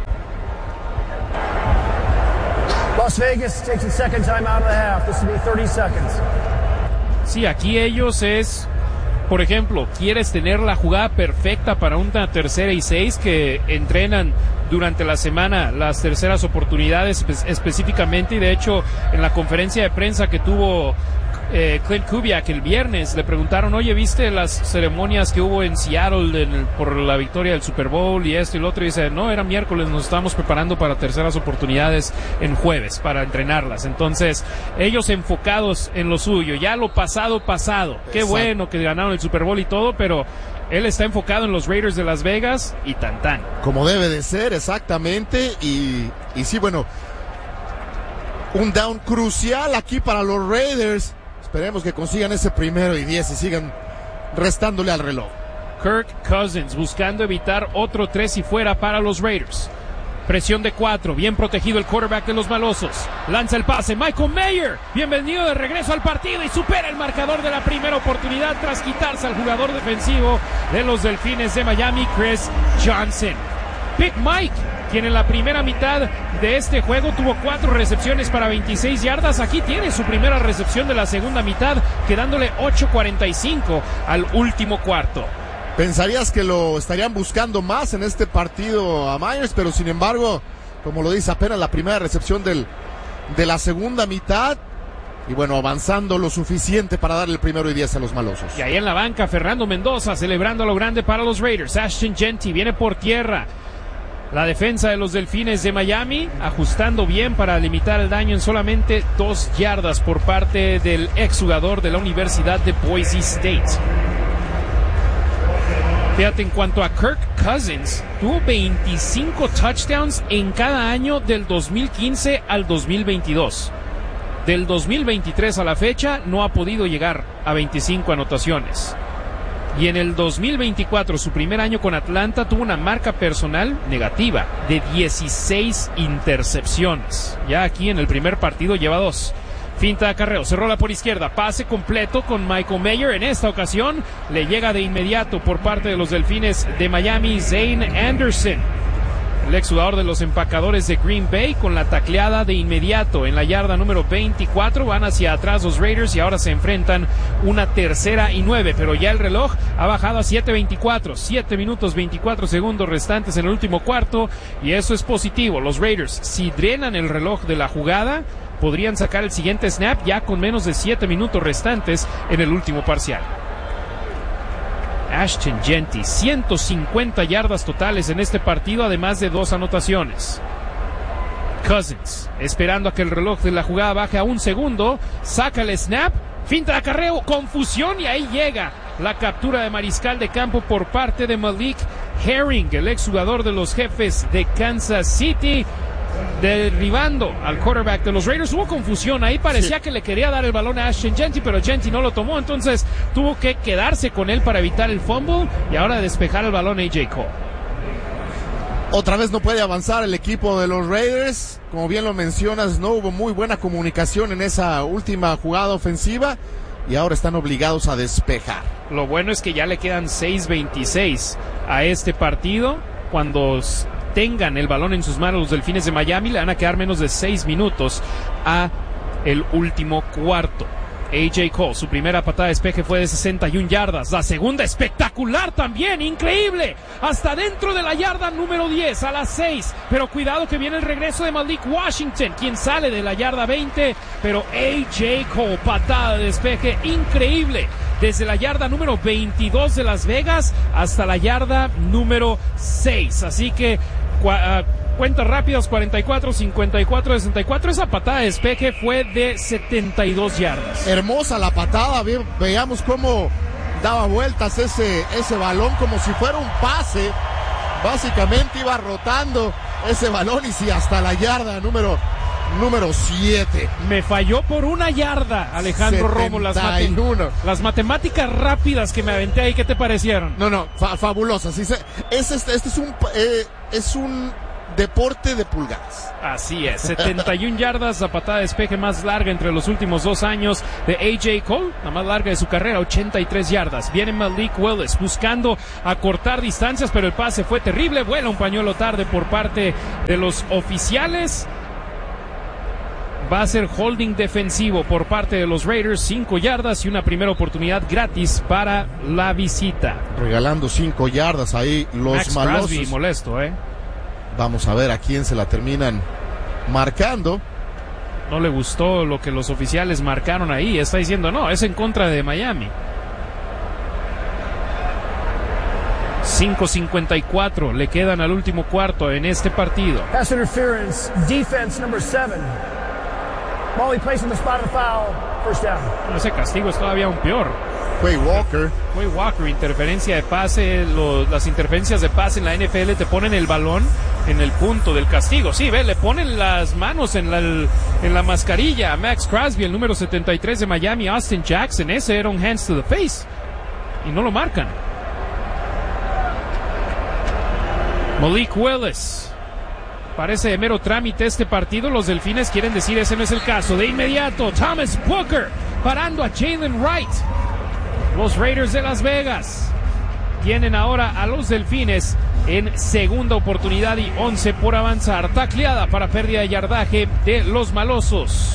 Las Vegas takes a second time out of the half. This will be thirty seconds. Sí, aquí ellos es... Por ejemplo, quieres tener la jugada perfecta para una tercera y seis, que entrenan durante la semana las terceras oportunidades espe- específicamente, y de hecho en la conferencia de prensa que tuvo eh, Clint Kubiak el viernes le preguntaron, oye, ¿viste las ceremonias que hubo en Seattle en el, por la victoria del Super Bowl y esto y lo otro? Y dice, no, era miércoles, nos estamos preparando para terceras oportunidades en jueves para entrenarlas. Entonces, ellos enfocados en lo suyo, ya lo pasado, pasado. Qué Exacto. bueno que ganaron el Super Bowl y todo, pero él está enfocado en los Raiders de Las Vegas y tan tan. Como debe de ser, exactamente. Y, y sí, bueno, un down crucial aquí para los Raiders. Esperemos que consigan ese primero y diez y sigan restándole al reloj. Kirk Cousins buscando evitar otro tres y fuera para los Raiders. Presión de cuatro, bien protegido el quarterback de los malosos. Lanza el pase, Michael Mayer, bienvenido de regreso al partido y supera el marcador de la primera oportunidad tras quitarse al jugador defensivo de los Delfines de Miami, Chris Johnson. Big Mike, quien en la primera mitad de este juego tuvo cuatro recepciones para veintiséis yardas, aquí tiene su primera recepción de la segunda mitad, quedándole ocho cuarenta y cinco al último cuarto. Pensarías que lo estarían buscando más en este partido a Myers, pero sin embargo, como lo dice, apenas la primera recepción del, de la segunda mitad. Y bueno, avanzando lo suficiente para darle el primero y diez a los malosos. Y ahí en la banca, Fernando Mendoza celebrando a lo grande para los Raiders. Ashton Jeanty viene por tierra. La defensa de los Delfines de Miami ajustando bien para limitar el daño en solamente dos yardas por parte del exjugador de la Universidad de Boise State. Fíjate, en cuanto a Kirk Cousins, tuvo veinticinco touchdowns en cada año del dos mil quince al dos mil veintidós. Del dos mil veintitrés a la fecha no ha podido llegar a veinticinco anotaciones. Y en el dos mil veinticuatro, su primer año con Atlanta, tuvo una marca personal negativa de dieciséis intercepciones. Ya aquí en el primer partido lleva dos. Finta de acarreo, se rola por izquierda, pase completo con Michael Mayer. En esta ocasión le llega de inmediato por parte de los Delfines de Miami, Zane Anderson, el exjugador de los empacadores de Green Bay, con la tacleada de inmediato en la yarda número veinticuatro. Van hacia atrás los Raiders y ahora se enfrentan una tercera y nueve, pero ya el reloj ha bajado a siete veinticuatro, siete minutos veinticuatro segundos restantes en el último cuarto, y eso es positivo. Los Raiders, si drenan el reloj de la jugada, podrían sacar el siguiente snap ya con menos de siete minutos restantes en el último parcial. Ashton Jeanty, ciento cincuenta yardas totales en este partido, además de dos anotaciones. Cousins, esperando a que el reloj de la jugada baje a un segundo, saca el snap, finta de acarreo, confusión, y ahí llega la captura de mariscal de campo por parte de Malik Herring, el exjugador de los Jefes de Kansas City, derribando al quarterback de los Raiders. Hubo confusión ahí, parecía sí. que le quería dar el balón a Ashton Jeanty, pero Jeanty no lo tomó, entonces tuvo que quedarse con él para evitar el fumble y ahora despejar el balón a A J Cole. Otra vez no puede avanzar el equipo de los Raiders, como bien lo mencionas, no hubo muy buena comunicación en esa última jugada ofensiva y ahora están obligados a despejar. Lo bueno es que ya le quedan seis veintiséis a este partido. Cuando tengan el balón en sus manos los Delfines de Miami, le van a quedar menos de seis minutos a el último cuarto. A J Cole, su primera patada de despeje fue de sesenta y una yardas, la segunda espectacular también, increíble, hasta dentro de la yarda número diez, a las seis, pero cuidado que viene el regreso de Malik Washington, quien sale de la yarda veinte, pero A J Cole, patada de despeje increíble, desde la yarda número veintidós de Las Vegas hasta la yarda número seis. Así que cua, uh, cuentas rápidas, cuarenta y cuatro, cincuenta y cuatro, sesenta y cuatro. Esa patada de despeje fue de setenta y dos yardas. Hermosa la patada, ve, veamos cómo daba vueltas ese, ese balón como si fuera un pase. Básicamente iba rotando ese balón y sí, hasta la yarda número número siete. Me falló por una yarda, Alejandro Romo. Las, mate- las matemáticas rápidas que me aventé ahí, ¿qué te parecieron? No, no, fa- fabulosas. Sí, se- este, este, este es un eh, es un deporte de pulgadas. Así es, setenta y una yardas, la patada de despeje más larga entre los últimos dos años de A J Cole, la más larga de su carrera, ochenta y tres yardas. Viene Malik Willis buscando acortar distancias, pero el pase fue terrible, vuela un pañuelo tarde por parte de los oficiales. Va a ser holding defensivo por parte de los Raiders, cinco yardas y una primera oportunidad gratis para la visita. Regalando cinco yardas ahí los Max malosos. Crosby molesto, ¿eh? Vamos a ver a quién se la terminan marcando. No le gustó lo que los oficiales marcaron ahí. Está diciendo, no, es en contra de Miami. cinco cincuenta y cuatro le quedan al último cuarto en este partido. Pass interference, defense number seven. Molly placed on the spot of the foul, first down. Ese castigo es todavía aún peor. Quay Walker. Quay Walker, interferencia de pase. Lo, las interferencias de pase en la N F L te ponen el balón en el punto del castigo. Sí, ve, le ponen las manos en la, en la mascarilla a Max Crosby, el número setenta y tres de Miami, Austin Jackson. Ese era un hands to the face. Y no lo marcan. Malik Willis. Parece de mero trámite este partido. Los Delfines quieren decir ese no es el caso. De inmediato, Thomas Booker parando a Jalen Wright. Los Raiders de Las Vegas tienen ahora a los Delfines en segunda oportunidad y once por avanzar. Tacleada para pérdida de yardaje de los malosos.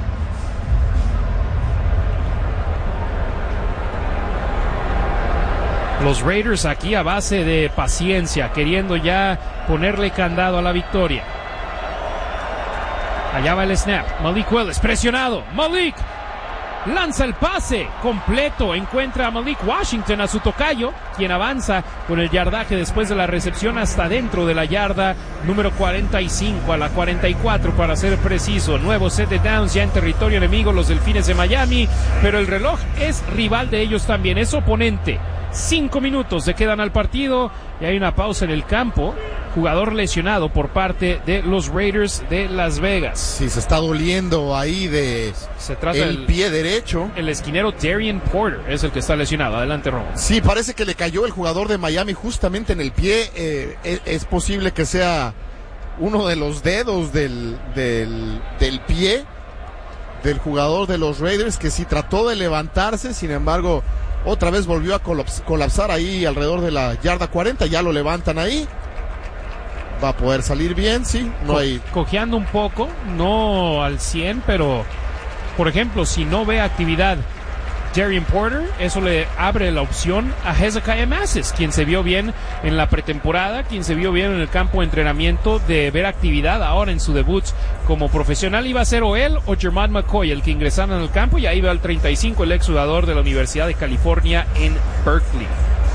Los Raiders aquí a base de paciencia, queriendo ya ponerle candado a la victoria. Allá va el snap. Malik Willis presionado. Malik lanza el pase completo. Encuentra a Malik Washington, a su tocayo, quien avanza con el yardaje después de la recepción hasta dentro de la yarda número cuarenta y cinco a la cuarenta y cuatro para ser preciso. Nuevo set de downs ya en territorio enemigo, los Delfines de Miami, pero el reloj es rival de ellos también, es oponente. Cinco minutos le quedan al partido y hay una pausa en el campo. Jugador lesionado por parte de los Raiders de Las Vegas. Sí, se está doliendo ahí de se trata el del, pie derecho. El esquinero Darian Porter es el que está lesionado. Adelante, Romo. Sí, parece que le cayó el jugador de Miami justamente en el pie. Eh, es, es posible que sea uno de los dedos del, del, del pie del jugador de los Raiders, que sí trató de levantarse, sin embargo otra vez volvió a colaps- colapsar ahí alrededor de la yarda cuarenta. Ya lo levantan ahí. Va a poder salir bien, sí. No Co- hay... Cojeando un poco, no al cien, pero por ejemplo, si no ve actividad Darian Porter, eso le abre la opción a Hezekiah Masses, quien se vio bien en la pretemporada, quien se vio bien en el campo de entrenamiento, de ver actividad ahora en su debut como profesional. Iba a ser o él o Jermad McCoy el que ingresaron al campo, y ahí va el treinta y cinco, el ex jugador de la Universidad de California en Berkeley.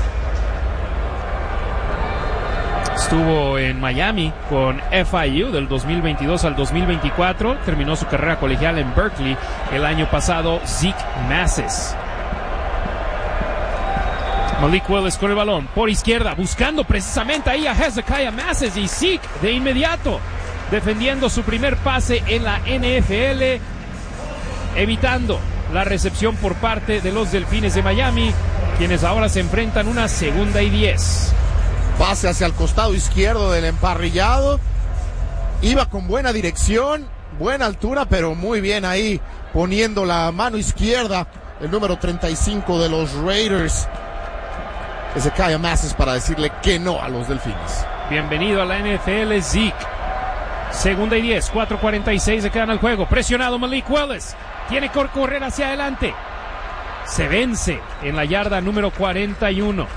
Estuvo en Miami con F I U del dos mil veintidós al dos mil veinticuatro. Terminó su carrera colegial en Berkeley el año pasado. Zeke Masses. Malik Willis con el balón por izquierda, buscando precisamente ahí a Hezekiah Masses, y Zeke de inmediato defendiendo su primer pase en la N F L, evitando la recepción por parte de los Delfines de Miami, quienes ahora se enfrentan una segunda y diez. Pase hacia el costado izquierdo del emparrillado. Iba con buena dirección, buena altura, pero muy bien ahí poniendo la mano izquierda el número treinta y cinco de los Raiders, Hezekiah Masses, para decirle que no a los Delfines. Bienvenido a la N F L, Zeke. Segunda y diez, cuatro cuarenta y seis se quedan al juego. Presionado Malik Willis. Tiene que correr hacia adelante. Se vence en la yarda número cuarenta y uno.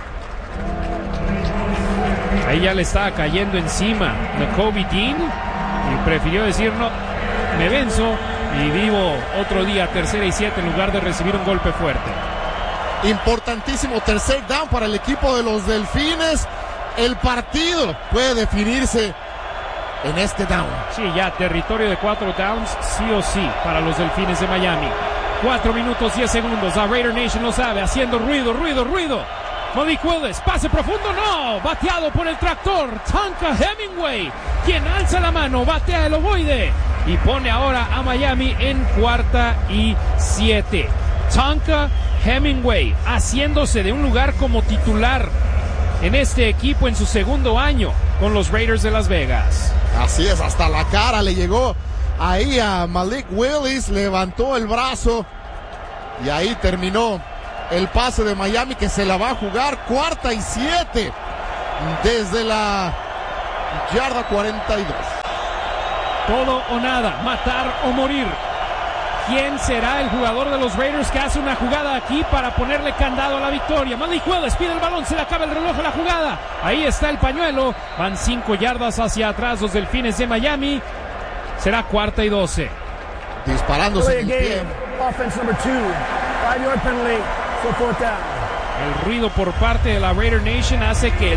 Ahí ya le estaba cayendo encima Nakobe Dean y prefirió decir no, me venzo y vivo otro día, tercera y siete, en lugar de recibir un golpe fuerte. Importantísimo tercer down para el equipo de los Delfines. El partido puede definirse en este down. Sí, ya territorio de cuatro downs, sí o sí, para los Delfines de Miami. Cuatro minutos, diez segundos. La Raider Nation lo sabe, haciendo ruido, ruido, ruido. Malik Willis, pase profundo, no. Bateado por el tractor. Tonka Hemingway, quien alza la mano, batea el ovoide y pone ahora a Miami en cuarta y siete. Tonka Hemingway haciéndose de un lugar como titular en este equipo en su segundo año con los Raiders de Las Vegas. Así es, hasta la cara le llegó ahí a Malik Willis, levantó el brazo y ahí terminó el pase de Miami, que se la va a jugar cuarta y siete desde la yarda cuarenta y dos. Todo o nada, matar o morir. ¿Quién será el jugador de los Raiders que hace una jugada aquí para ponerle candado a la victoria? Malik Willis pide el balón, se le acaba el reloj a la jugada. Ahí está el pañuelo. Van cinco yardas hacia atrás los Delfines de Miami. Será cuarta y doce. Disparándose en el pie. Offense number two. Five yard penalty for fourth down. El ruido por parte de la Raider Nation hace que